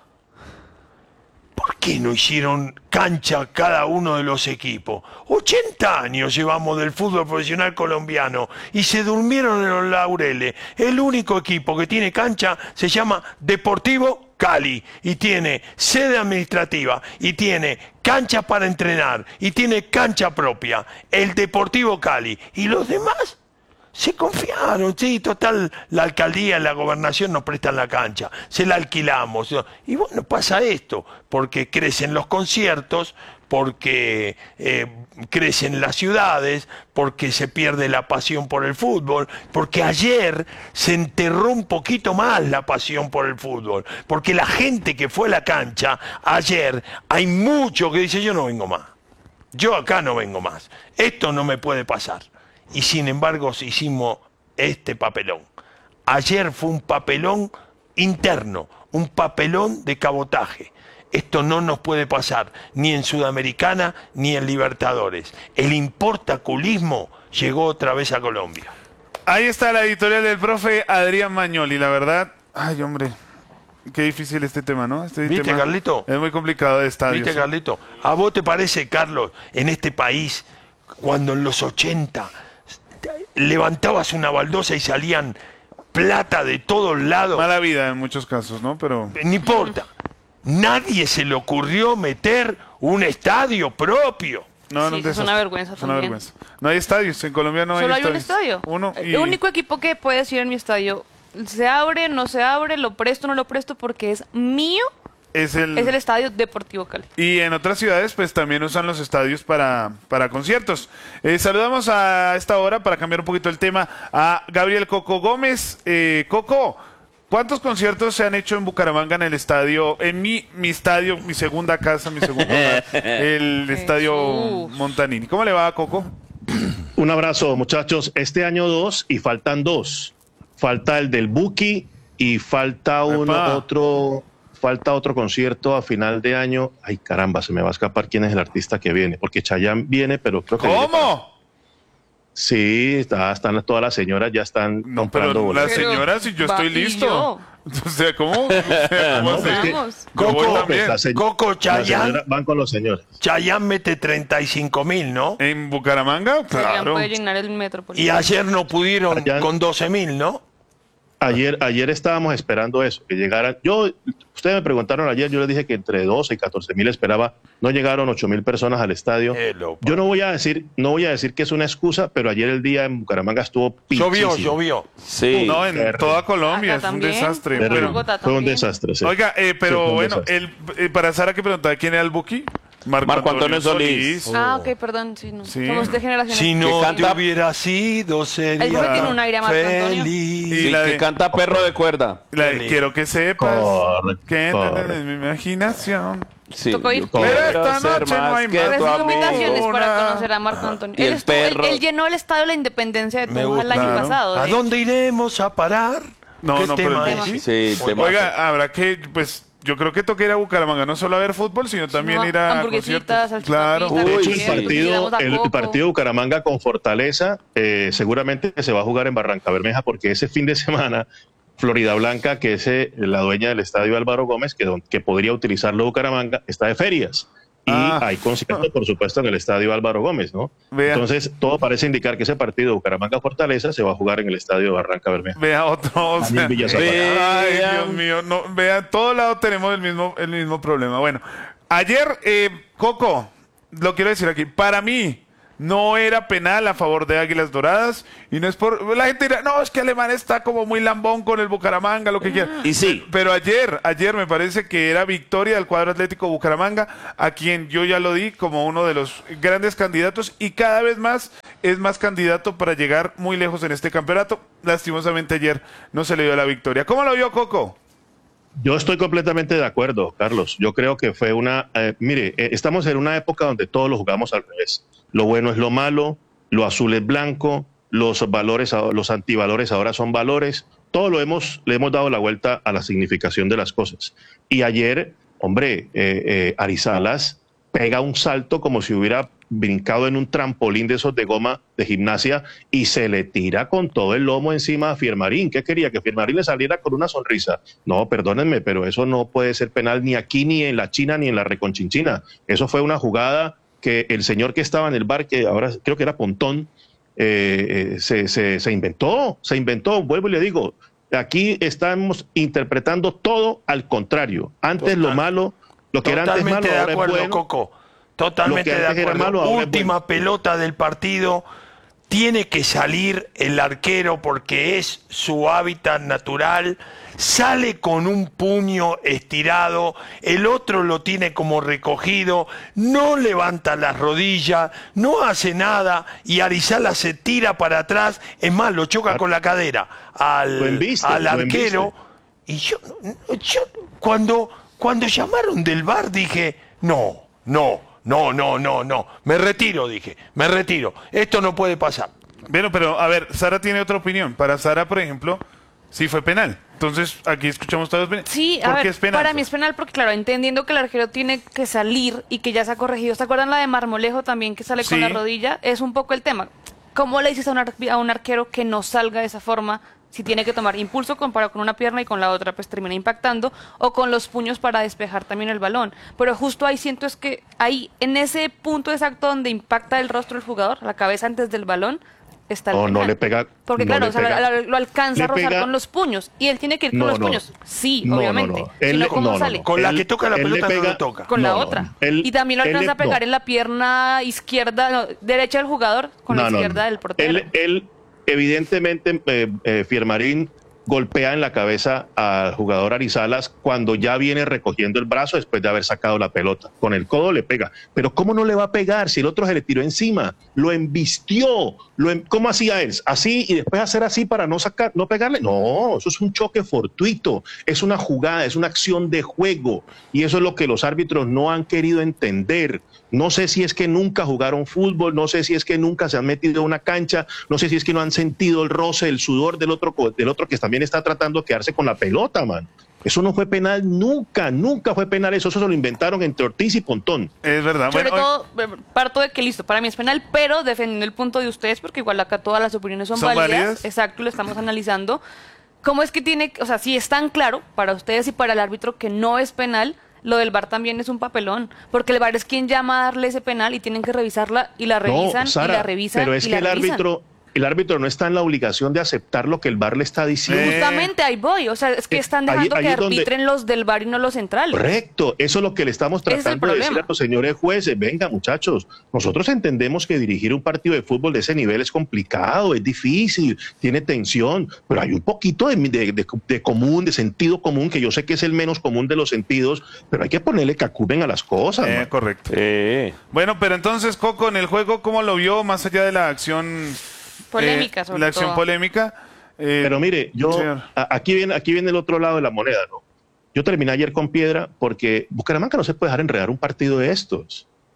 ¿Por qué no hicieron cancha cada uno de los equipos? ochenta años llevamos del fútbol profesional colombiano y se durmieron en los laureles. El único equipo que tiene cancha se llama Deportivo Cali y tiene sede administrativa y tiene cancha para entrenar y tiene cancha propia. El Deportivo Cali. ¿Y los demás? Se confiaron, sí, total, la alcaldía y la gobernación nos prestan la cancha, se la alquilamos. Y bueno, pasa esto, porque crecen los conciertos, porque eh, crecen las ciudades, porque se pierde la pasión por el fútbol, porque ayer se enterró un poquito más la pasión por el fútbol, porque la gente que fue a la cancha ayer, hay mucho que dice, yo no vengo más, yo acá no vengo más, esto no me puede pasar. Y sin embargo hicimos este papelón. Ayer fue un papelón interno, un papelón de cabotaje. Esto no nos puede pasar, ni en Sudamericana, ni en Libertadores. El importaculismo llegó otra vez a Colombia. Ahí está la editorial del profe Adrián Magnoli, la verdad. Ay, hombre, qué difícil este tema, ¿no? Este ¿Viste, tema Carlito? Es muy complicado de estadios. ¿Viste, Carlito? ¿A vos te parece, Carlos, en este país, cuando en los ochenta... levantabas una baldosa y salían plata de todos lados? Mala vida en muchos casos, ¿no? Pero no importa. Nadie se le ocurrió meter un estadio propio. No, sí, no es una vergüenza es una también. vergüenza. No hay estadios, en Colombia no Solo hay hay estadios. un estadio. Uno y... El único equipo que puede decir en mi estadio, se abre, no se abre, lo presto, no lo presto, porque es mío. Es el... es el Estadio Deportivo Cali. Y en otras ciudades, pues también usan los estadios para, para conciertos. Eh, saludamos a esta hora, para cambiar un poquito el tema, a Gabriel Coco Gómez. Eh, Coco, ¿cuántos conciertos se han hecho en Bucaramanga en el estadio? En mi, mi estadio, mi segunda casa, mi segundo hogar, el Jesús. estadio Montanini. ¿Cómo le va, Coco? Un abrazo, muchachos. Este año dos y faltan dos. Falta el del Buki y falta uno, Epa. otro... Falta otro concierto a final de año. Ay, caramba, se me va a escapar quién es el artista que viene. Porque Chayanne viene, pero creo que... viene para- ¿Cómo? Sí, está, están todas las señoras, ya están No, comprando pero boletos. las Pero señoras y yo va- estoy y listo. yo. O sea, ¿cómo? O sea, ¿cómo No, así? pues que- Vamos. Yo voy Coco, también. la se- Coco, las Chayanne, señoras van con los señores. Chayanne mete treinta y cinco mil, ¿no? ¿En Bucaramanga? Chayanne Claro. puede llenar el Y Metropolitano. ayer no pudieron Chayanne. con doce mil, ¿no? Ayer, ayer estábamos esperando eso, que llegaran. Yo, ustedes me preguntaron ayer, yo les dije que entre doce y catorce mil esperaba. No llegaron ocho mil personas al estadio. Eh, lo- Yo no voy a decir, no voy a decir que es una excusa, pero ayer el día en Bucaramanga estuvo Llovió, pichísimo. llovió. Sí. No, en Terrible. toda Colombia Acá es un también. desastre. Terrible. Pero, Bogotá Fue un también. desastre, sí. oiga, eh, Sí, pero fue un bueno, desastre. el, eh, para Sara que preguntaba quién era el Buki. Marco Antonio Solís. Ah, ok, perdón. Sí, no. Sí. Somos de generaciones. Si no canta- te hubiera sido, sería El profe tiene un aire a Marco Antonio. feliz. Y Sí, la que de- canta Perro de Cuerda. La de, Feliz. quiero que sepas Correcto, que correcto. en mi imaginación. Sí, Tocó ir. yo quiero Pero esta ser noche no más hay que más. tu Recibo amigo. invitaciones para Una- conocer a Marco Antonio. Y Él, el estuvo- él- perro. él llenó el Estadio de la Independencia de Me Tunja el gusta. año Claro. pasado. ¿A ¿eh? dónde iremos a parar? No, ¿Qué no, tema pero es? Sí, temazo. Oiga, habrá que, pues, yo creo que toca ir a Bucaramanga, no solo a ver fútbol, sino también No, ir a hamburguesitas, conciertos. Claro. salchipapitas, De Uy, hecho, el sí. partido, Llegamos a el, Coco. partido de Bucaramanga con Fortaleza eh, seguramente se va a jugar en Barranca Bermeja porque ese fin de semana Florida Blanca, que es eh, la dueña del estadio Álvaro Gómez, que, don- que podría utilizarlo Bucaramanga, está de ferias. Y Ah. hay conciertos, por supuesto, en el estadio Álvaro Gómez, ¿no? Vea. Entonces, todo parece indicar que ese partido Bucaramanga-Fortaleza se va a jugar en el estadio Barranca Bermeja. Vea otro. O sea, Daniel Villazapar. ay, Vea. Dios mío. No, vea, en todo lado tenemos el mismo, el mismo problema. Bueno, ayer, eh, Coco, lo quiero decir aquí. Para mí, no era penal a favor de Águilas Doradas. Y no es por. La gente dirá, no, es que Alemán está como muy lambón con el Bucaramanga, lo que quiera. Y sí. Pero ayer, ayer me parece que era victoria del cuadro Atlético Bucaramanga, a quien yo ya lo di como uno de los grandes candidatos y cada vez más es más candidato para llegar muy lejos en este campeonato. Lastimosamente ayer no se le dio la victoria. ¿Cómo lo vio, Coco? Yo estoy completamente de acuerdo, Carlos. Yo creo que fue una... eh, mire, eh, estamos en una época donde todos lo jugamos al revés. Lo bueno es lo malo, lo azul es blanco, los valores, a- los antivalores ahora son valores. Todo lo hemos, le hemos dado la vuelta a la significación de las cosas. Y ayer, hombre, eh, eh, Arizalas pega un salto como si hubiera brincado en un trampolín de esos de goma de gimnasia y se le tira con todo el lomo encima a Fiermarín. ¿Qué quería? ¿Que Fiermarín le saliera con una sonrisa? No, perdónenme, pero eso no puede ser penal ni aquí, ni en la China, ni en la Reconchinchina. Eso fue una jugada que el señor que estaba en el bar, que ahora creo que era Pontón, eh, eh, se, se, se inventó, se inventó. Vuelvo y le digo, aquí estamos interpretando todo al contrario. Antes Total. lo malo, lo que era antes Totalmente malo, de ahora acuerdo, es bueno. Coco. Totalmente Lo que de antes era acuerdo. malo, ahora es Última bueno. pelota del partido. Tiene que salir el arquero porque es su hábitat natural. Sale con un puño estirado, el otro lo tiene como recogido, no levanta las rodillas, no hace nada y Arizala se tira para atrás. Es más, lo choca con la cadera Lo al, embiste, al lo arquero. Y yo, yo cuando, cuando llamaron del V A R dije, no, no, no, no, no, no, me retiro, dije, me retiro, esto no puede pasar. Bueno, pero a ver, Sara tiene otra opinión. Para Sara, por ejemplo, sí fue penal. Entonces, aquí escuchamos todos. Sí, a ¿Por ver, qué es penal? para mí es penal porque, claro, entendiendo que el arquero tiene que salir y que ya se ha corregido. ¿Se acuerdan la de Marmolejo también que sale Sí. con la rodilla? Es un poco el tema. ¿Cómo le dices a un, ar- a un arquero que no salga de esa forma? Si tiene que tomar impulso comparado con una pierna y con la otra pues termina impactando, o con los puños para despejar también el balón. Pero justo ahí siento es que ahí, en ese punto exacto donde impacta el rostro del jugador, la cabeza antes del balón, está el No, no penal. le pega. Porque no claro, le o sea, pega. lo, lo alcanza Le a rozar pega- con los puños y él tiene que ir con No, los no. puños. Sí, No, no, obviamente. no. Él Sino le- cómo no, no, sale. no. Con la Él- que toca la él le pelota no pega- lo toca. Con la No, no, otra. él- y también lo él alcanza le- a pegar no. en la pierna izquierda, no, derecha del jugador, con la No, no, izquierda no. del portero. Él, él, evidentemente, eh, eh, Fiermarín golpea en la cabeza al jugador Arizalas cuando ya viene recogiendo el brazo después de haber sacado la pelota. Con el codo le pega. Pero ¿cómo no le va a pegar si el otro se le tiró encima? Lo embistió. Lo em- ¿Cómo hacía él? Así y después hacer así para no sacar, no pegarle. No, eso es un choque fortuito. Es una jugada, es una acción de juego. Y eso es lo que los árbitros no han querido entender. No sé si es que nunca jugaron fútbol, no sé si es que nunca se han metido a una cancha, no sé si es que no han sentido el roce, el sudor del otro, co- del otro que también está tratando de quedarse con la pelota, man. Eso no fue penal nunca, nunca fue penal eso, eso se lo inventaron entre Ortiz y Pontón. Es verdad. Sobre Bueno, todo, eh, parto de que listo, para mí es penal, pero defendiendo el punto de ustedes, porque igual acá todas las opiniones son, ¿Son válidas. válidas? Exacto, lo estamos analizando. ¿Cómo es que tiene, o sea, si es tan claro para ustedes y para el árbitro que no es penal, lo del V A R también es un papelón? Porque el V A R es quien llama a darle ese penal y tienen que revisarla y la revisan no, Sara, y la revisan pero es y que la el revisan. árbitro, el árbitro no está en la obligación de aceptar lo que el V A R le está diciendo. Justamente ahí voy, o sea, es que Eh, están ahí- dejando ahí que es donde- arbitren los del V A R y no los centrales. Correcto, eso es lo que le estamos Ese es el tratando de decir problema. a los señores jueces. Venga, muchachos, nosotros entendemos que dirigir un partido de fútbol de ese nivel es complicado, es difícil, tiene tensión, pero hay un poquito de, de- de- de común, de sentido común, que yo sé que es el menos común de los sentidos, pero hay que ponerle cacumen a las cosas. eh, man. correcto. Eh. Bueno, pero entonces, Coco, en el juego, ¿cómo lo vio más allá de la acción Polémica, eh, sobre la acción todo. polémica? Eh, Pero mire, yo señor. a- aquí viene, aquí viene el otro lado de la moneda, ¿no? Yo terminé ayer con piedra porque Bucaramanga no se puede dejar enredar un partido de estos.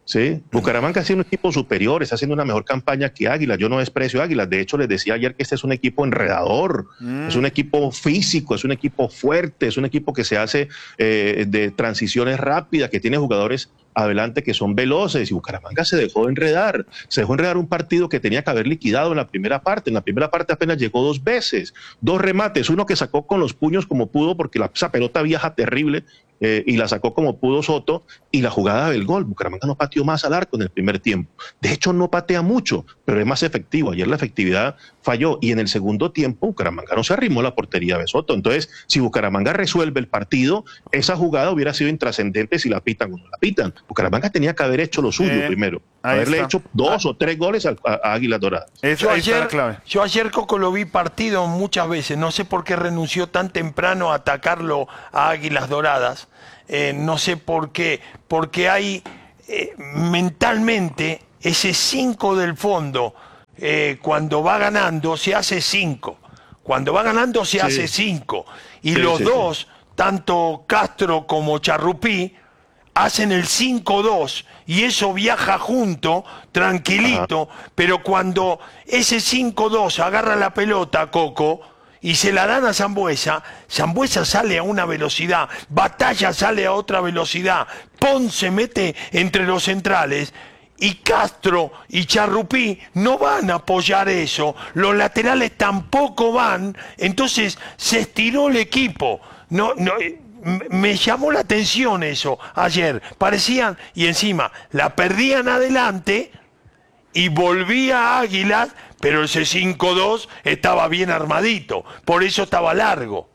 ¿sí? Bucaramanga ha sido un equipo superior, está haciendo una mejor campaña que Águilas. Yo no desprecio a Águilas. De hecho, les decía ayer que este es un equipo enredador, mm. es un equipo físico, es un equipo fuerte, es un equipo que se hace eh, de transiciones rápidas, que tiene jugadores adelante que son veloces, y Bucaramanga se dejó enredar, se dejó enredar un partido que tenía que haber liquidado en la primera parte. En la primera parte apenas llegó dos veces, dos remates, uno que sacó con los puños como pudo, porque la, esa pelota viaja terrible, eh, y la sacó como pudo Soto, y la jugada del gol. Bucaramanga no pateó más al arco en el primer tiempo, de hecho no patea mucho, pero es más efectivo. Ayer la efectividad falló, y en el segundo tiempo Bucaramanga no se arrimó a la portería de Soto. Entonces, si Bucaramanga resuelve el partido, esa jugada hubiera sido intrascendente si la pitan o no la pitan. Bucaramanga tenía que haber hecho lo suyo eh, primero, haberle está. hecho dos ah. o tres goles a, a, a Águilas Doradas. Es, yo, ayer, yo ayer, Coco, lo vi partido muchas veces, no sé por qué renunció tan temprano a atacarlo a Águilas Doradas, eh, no sé por qué, porque hay eh, mentalmente ese cinco del fondo, eh, cuando va ganando se hace cinco, cuando va ganando se sí. hace cinco, y sí, los sí, dos, sí. tanto Castro como Charrupí, hacen el cinco dos, y eso viaja junto, tranquilito. Ajá. Pero cuando ese cinco dos agarra la pelota, Coco, y se la dan a Sambuesa, Sambuesa sale a una velocidad, Batalla sale a otra velocidad, Pons se mete entre los centrales, y Castro y Charrupí no van a apoyar eso, los laterales tampoco van, entonces se estiró el equipo. No, no, me llamó la atención eso ayer, parecían, y encima la perdían adelante y volvía Águilas, pero ese cinco dos estaba bien armadito, por eso estaba largo.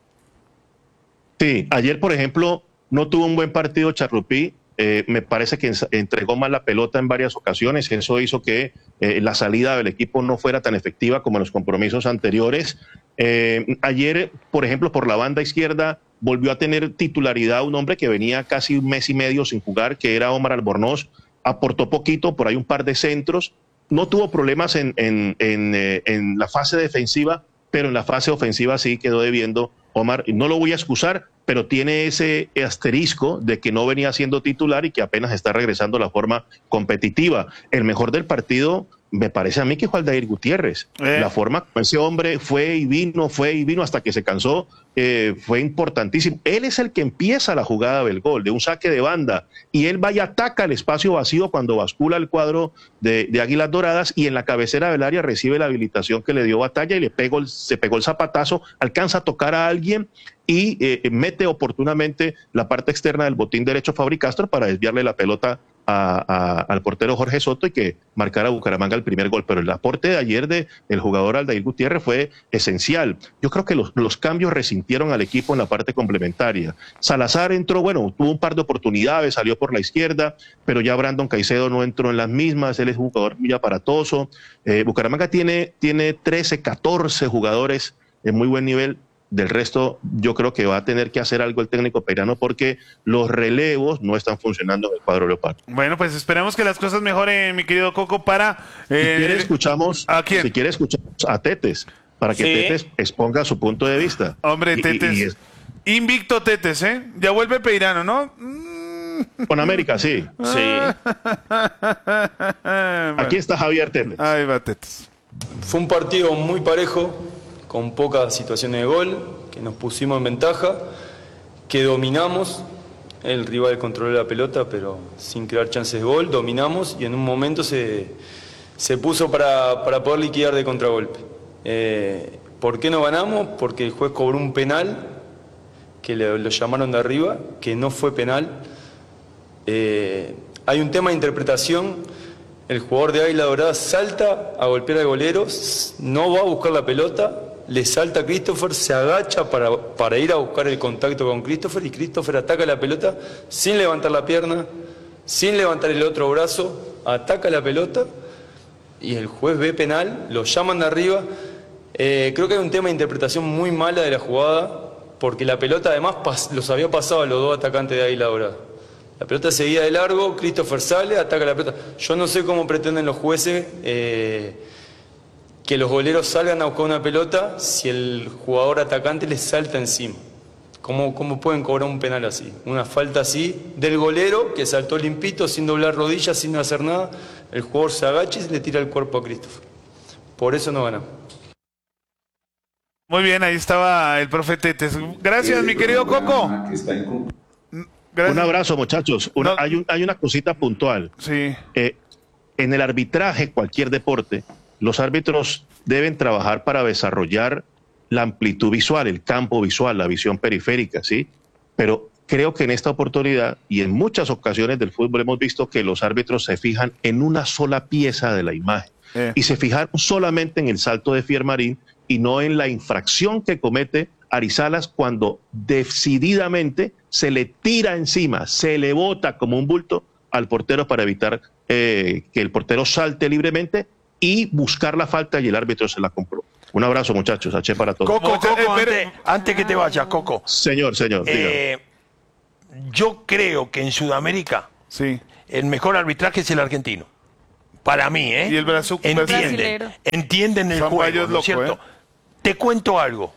Sí, ayer por ejemplo no tuvo un buen partido Charrupí, eh, me parece que entregó mal la pelota en varias ocasiones, eso hizo que eh, la salida del equipo no fuera tan efectiva como en los compromisos anteriores. Eh, ayer, por ejemplo, por la banda izquierda, volvió a tener titularidad un hombre que venía casi un mes y medio sin jugar, que era Omar Albornoz, aportó poquito, por ahí un par de centros, no tuvo problemas en, en, en, eh, en la fase defensiva, pero en la fase ofensiva sí quedó debiendo Omar. No lo voy a excusar, pero tiene ese asterisco de que no venía siendo titular y que apenas está regresando a la forma competitiva. El mejor del partido me parece a mí que fue Aldair Gutiérrez. Eh. La forma como ese hombre fue y vino, fue y vino hasta que se cansó, eh, fue importantísimo. Él es el que empieza la jugada del gol, de un saque de banda, y él va y ataca el espacio vacío cuando bascula el cuadro de, de Águilas Doradas, y en la cabecera del área recibe la habilitación que le dio Batalla y le pegó el, se pegó el zapatazo, alcanza a tocar a alguien y eh, mete oportunamente la parte externa del botín derecho Fabri Castro para desviarle la pelota A, a, al portero Jorge Soto y que marcara a Bucaramanga el primer gol. Pero el aporte de ayer de el jugador Aldair Gutiérrez fue esencial. Yo creo que los, los cambios resintieron al equipo en la parte complementaria. Salazar entró, bueno, tuvo un par de oportunidades, salió por la izquierda, pero ya Brandon Caicedo no entró en las mismas, él es un jugador muy aparatoso. Eh, Bucaramanga tiene, tiene trece, catorce jugadores de muy buen nivel. Del resto, yo creo que va a tener que hacer algo el técnico peirano porque los relevos no están funcionando en el cuadro leopardo. Bueno, pues esperemos que las cosas mejoren, mi querido Coco, para... Eh, si quiere escuchamos, ¿a quién? Si quiere escuchamos a Tetes, para que sí. Tetes exponga su punto de vista. Hombre, y, Tetes, y, y es... invicto Tetes, ¿eh? Ya vuelve Peirano, ¿no? Mm. Con América, sí. Sí. Aquí está Javier Tetes. Ahí va Tetes. Fue un partido muy parejo, con pocas situaciones de gol, que nos pusimos en ventaja, que dominamos, el rival controló la pelota, pero sin crear chances de gol, dominamos y en un momento se, se puso para, para poder liquidar de contragolpe. Eh, ¿Por qué no ganamos? Porque el juez cobró un penal, que le, lo llamaron de arriba, que no fue penal. Eh, hay un tema de interpretación. El jugador de Águila Dorada salta a golpear al golero, no va a buscar la pelota, le salta a Christopher, se agacha para, para ir a buscar el contacto con Christopher y Christopher ataca la pelota sin levantar la pierna, sin levantar el otro brazo, ataca la pelota y el juez ve penal, lo llaman de arriba. Eh, creo que hay un tema de interpretación muy mala de la jugada porque la pelota además pas, los había pasado a los dos atacantes de Águila Dorada. La pelota seguía de largo, Christopher sale, ataca la pelota. Yo no sé cómo pretenden los jueces eh, que los goleros salgan a buscar una pelota si el jugador atacante les salta encima. ¿Cómo, ¿Cómo pueden cobrar un penal así? Una falta así del golero que saltó limpito, sin doblar rodillas, sin hacer nada. El jugador se agacha y le tira el cuerpo a Christopher. Por eso no ganamos. Muy bien, ahí estaba el profe Tetes. Gracias, mi querido Coco. Gracias. Un abrazo, muchachos. Una, no. hay, un, hay una cosita puntual. Sí. Eh, en el arbitraje, cualquier deporte, los árbitros deben trabajar para desarrollar la amplitud visual, el campo visual, la visión periférica, ¿sí? Pero creo que en esta oportunidad y en muchas ocasiones del fútbol hemos visto que los árbitros se fijan en una sola pieza de la imagen eh. y se fijaron solamente en el salto de Fiermarín y no en la infracción que comete Arizalas cuando decididamente se le tira encima, se le bota como un bulto al portero para evitar eh, que el portero salte libremente y buscar la falta y el árbitro se la compró. Un abrazo, muchachos. H para todos. Coco, Coco, antes, antes que te vayas, Coco. Señor, señor. Eh, yo creo que en Sudamérica sí. el mejor arbitraje es el argentino. Para mí, ¿eh? Y el brazo, entienden, entienden el juego, ¿no es cierto? ¿Eh? Te cuento algo.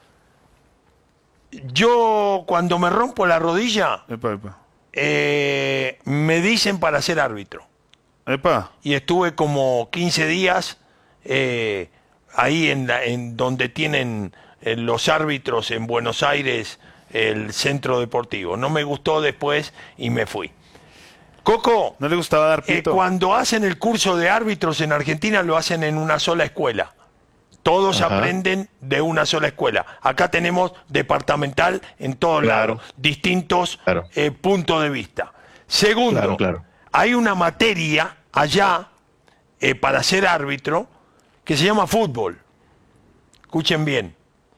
Yo cuando me rompo la rodilla, epa, epa. Eh, me dicen para ser árbitro. Epa. Y estuve como quince días eh, ahí en, la, en donde tienen eh, los árbitros en Buenos Aires, el centro deportivo. No me gustó después y me fui. Coco, no le gustaba dar pito. Eh, cuando hacen el curso de árbitros en Argentina lo hacen en una sola escuela. Todos Ajá. aprenden de una sola escuela. Acá tenemos departamental en todos claro. lados, distintos claro. eh, puntos de vista. Segundo, claro, claro. hay una materia allá eh, para ser árbitro que se llama fútbol. Escuchen bien.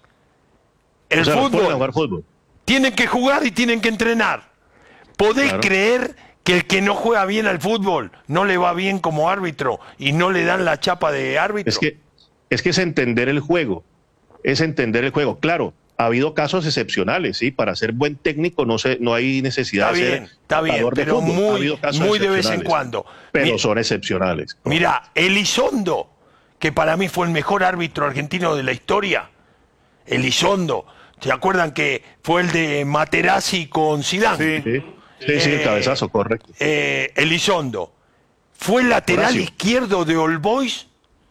El o sea, fútbol, jugar fútbol tienen que jugar y tienen que entrenar. ¿Podés claro. creer que el que no juega bien al fútbol no le va bien como árbitro y no le dan la chapa de árbitro? Es que Es que es entender el juego, es entender el juego. Claro, ha habido casos excepcionales, ¿sí? Para ser buen técnico no se, no hay necesidad está de bien, ser está bien, pero muy, muy de vez en cuando. Pero mira, son excepcionales. Mira, Elizondo, que para mí fue el mejor árbitro argentino de la historia, Elizondo, ¿se acuerdan que fue el de Materazzi con Zidane? Sí, sí, sí, sí eh, el cabezazo, correcto. Eh, Elizondo, fue lateral Horacio. izquierdo de All Boys.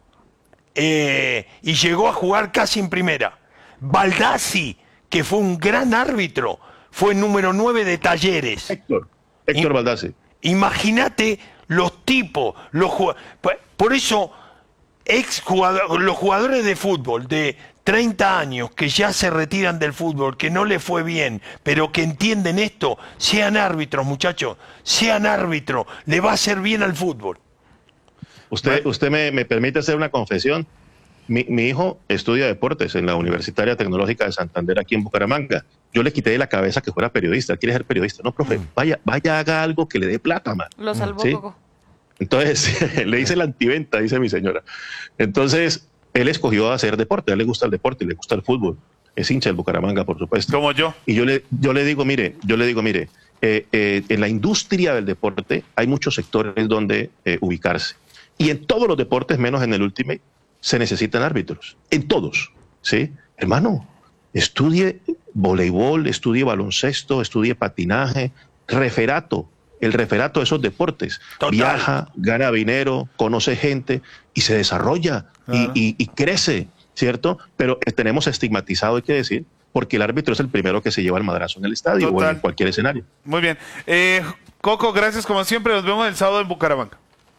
Eh, y llegó a jugar casi en primera. Baldassi, que fue un gran árbitro, fue número nueve de Talleres. Héctor, Héctor Baldassi. Imagínate los tipos, los por eso ex jugador, los jugadores de fútbol de treinta años que ya se retiran del fútbol, que no les fue bien, pero que entienden esto, sean árbitros, muchachos, sean árbitros, le va a hacer bien al fútbol. Usted, usted me, me permite hacer una confesión. Mi, mi hijo estudia deportes en la Universitaria Tecnológica de Santander, aquí en Bucaramanga. Yo le quité de la cabeza que fuera periodista. Quiere ser periodista. No, profe, vaya, vaya, haga algo que le dé plata, man. Lo salvó, ¿sí? Coco. Entonces, le hice la antiventa, dice mi señora. Entonces, él escogió hacer deporte. A él le gusta el deporte y le gusta el fútbol. Es hincha del Bucaramanga, por supuesto. Como yo. Y yo le, yo le digo, mire, yo le digo, mire, eh, eh, en la industria del deporte hay muchos sectores donde eh, ubicarse. Y en todos los deportes, menos en el Ultimate, se necesitan árbitros. En todos, ¿sí? Hermano, estudie voleibol, estudie baloncesto, estudie patinaje, referato, el referato de esos deportes. Total. Viaja, gana dinero, conoce gente y se desarrolla Claro. y, y, y crece, ¿cierto? Pero tenemos estigmatizado, hay que decir, porque el árbitro es el primero que se lleva el madrazo en el estadio Total. o en cualquier escenario. Muy bien. Eh, Coco, gracias como siempre. Nos vemos el sábado en Bucaramanga.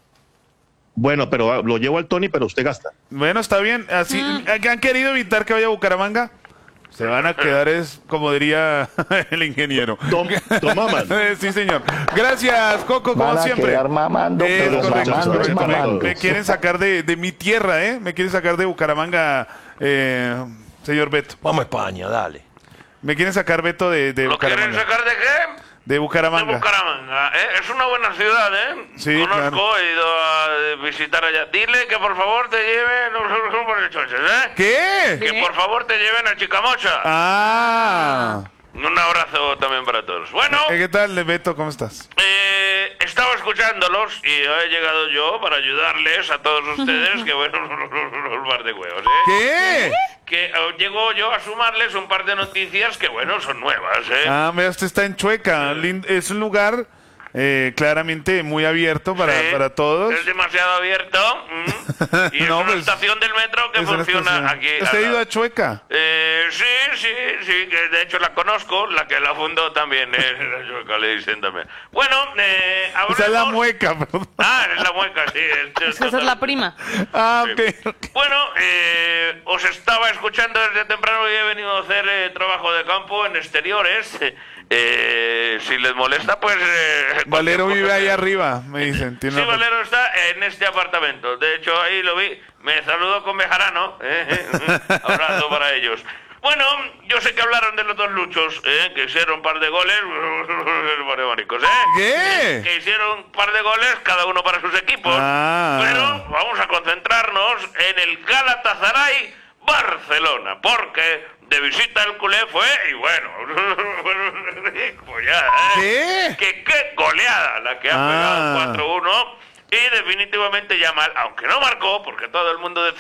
Bueno, pero lo llevo al Tony, pero usted gasta. Bueno, está bien. Así Mm. han querido evitar que vaya a Bucaramanga. Se van a quedar, es como diría el ingeniero. Tom, tomaman. Sí, señor. Gracias, Coco, como Van a siempre. quedar mamando, Es pero correcto, mamando, correcto. Me- mamando. Me, quieren sacar de, de mi tierra, ¿eh? Me quieren sacar de Bucaramanga, eh, señor Beto. Vamos a España, dale. Me quieren sacar, Beto, de, de ¿Lo quieren Bucaramanga. sacar de qué? De Bucaramanga. De Bucaramanga. ¿eh? Es una buena ciudad, ¿eh? Sí, Conozco, claro. he ido a visitar allá. Dile que por favor te lleven los por el choches, ¿eh? ¿Qué? Que por favor te lleven a Chicamocha. Ah. Un abrazo también para todos. Bueno, Eh, ¿Qué tal, Beto? ¿Cómo estás? eh, estaba escuchándolos y he llegado yo para ayudarles a todos ustedes que bueno, un par de huevos, ¿eh? ¿Qué? que eh, llego yo a sumarles un par de noticias que, bueno, son nuevas, ¿eh? Ah, mira, usted está en Chueca. Lin- Es un lugar eh, claramente muy abierto para, Sí, para todos. Es demasiado abierto. mm, Y es No, una pues, estación del metro que Es una funciona estación. aquí. ¿Usted ha al ido lado. a Chueca? Eh, sí, sí, sí, que de hecho la conozco, la que la fundó también, eh, la Chueca, le dicen también. Bueno, eh, O sea, la hablemos- mueca, perdón. Ah, es la mueca, sí. es- Es que esa es la prima. Ah, ok. Bueno, eh, os estaba escuchando desde temprano y he venido a hacer eh, trabajo de campo en exteriores. Eh, si les molesta, pues... eh, Valero cualquier vive cosa ahí que- arriba, me dicen. Tiene Sí, una- Valero está en este apartamento. De hecho, ahí lo vi. Me saludó con Bejarano. ¿eh? Abrazo para ellos. Bueno, yo sé que hablaron de los dos luchos, ¿eh? Que hicieron un par de goles. Manicos, ¿eh? ¿Qué? Que hicieron un par de goles, cada uno para sus equipos. Ah. Pero vamos a concentrarnos en el Galatasaray Barcelona, porque de visita el culé fue, y bueno, pues ya, ¿eh? ¿Qué? Que qué goleada la que ha Ah. pegado cuatro uno, y definitivamente ya mal, aunque no marcó, porque todo el mundo decía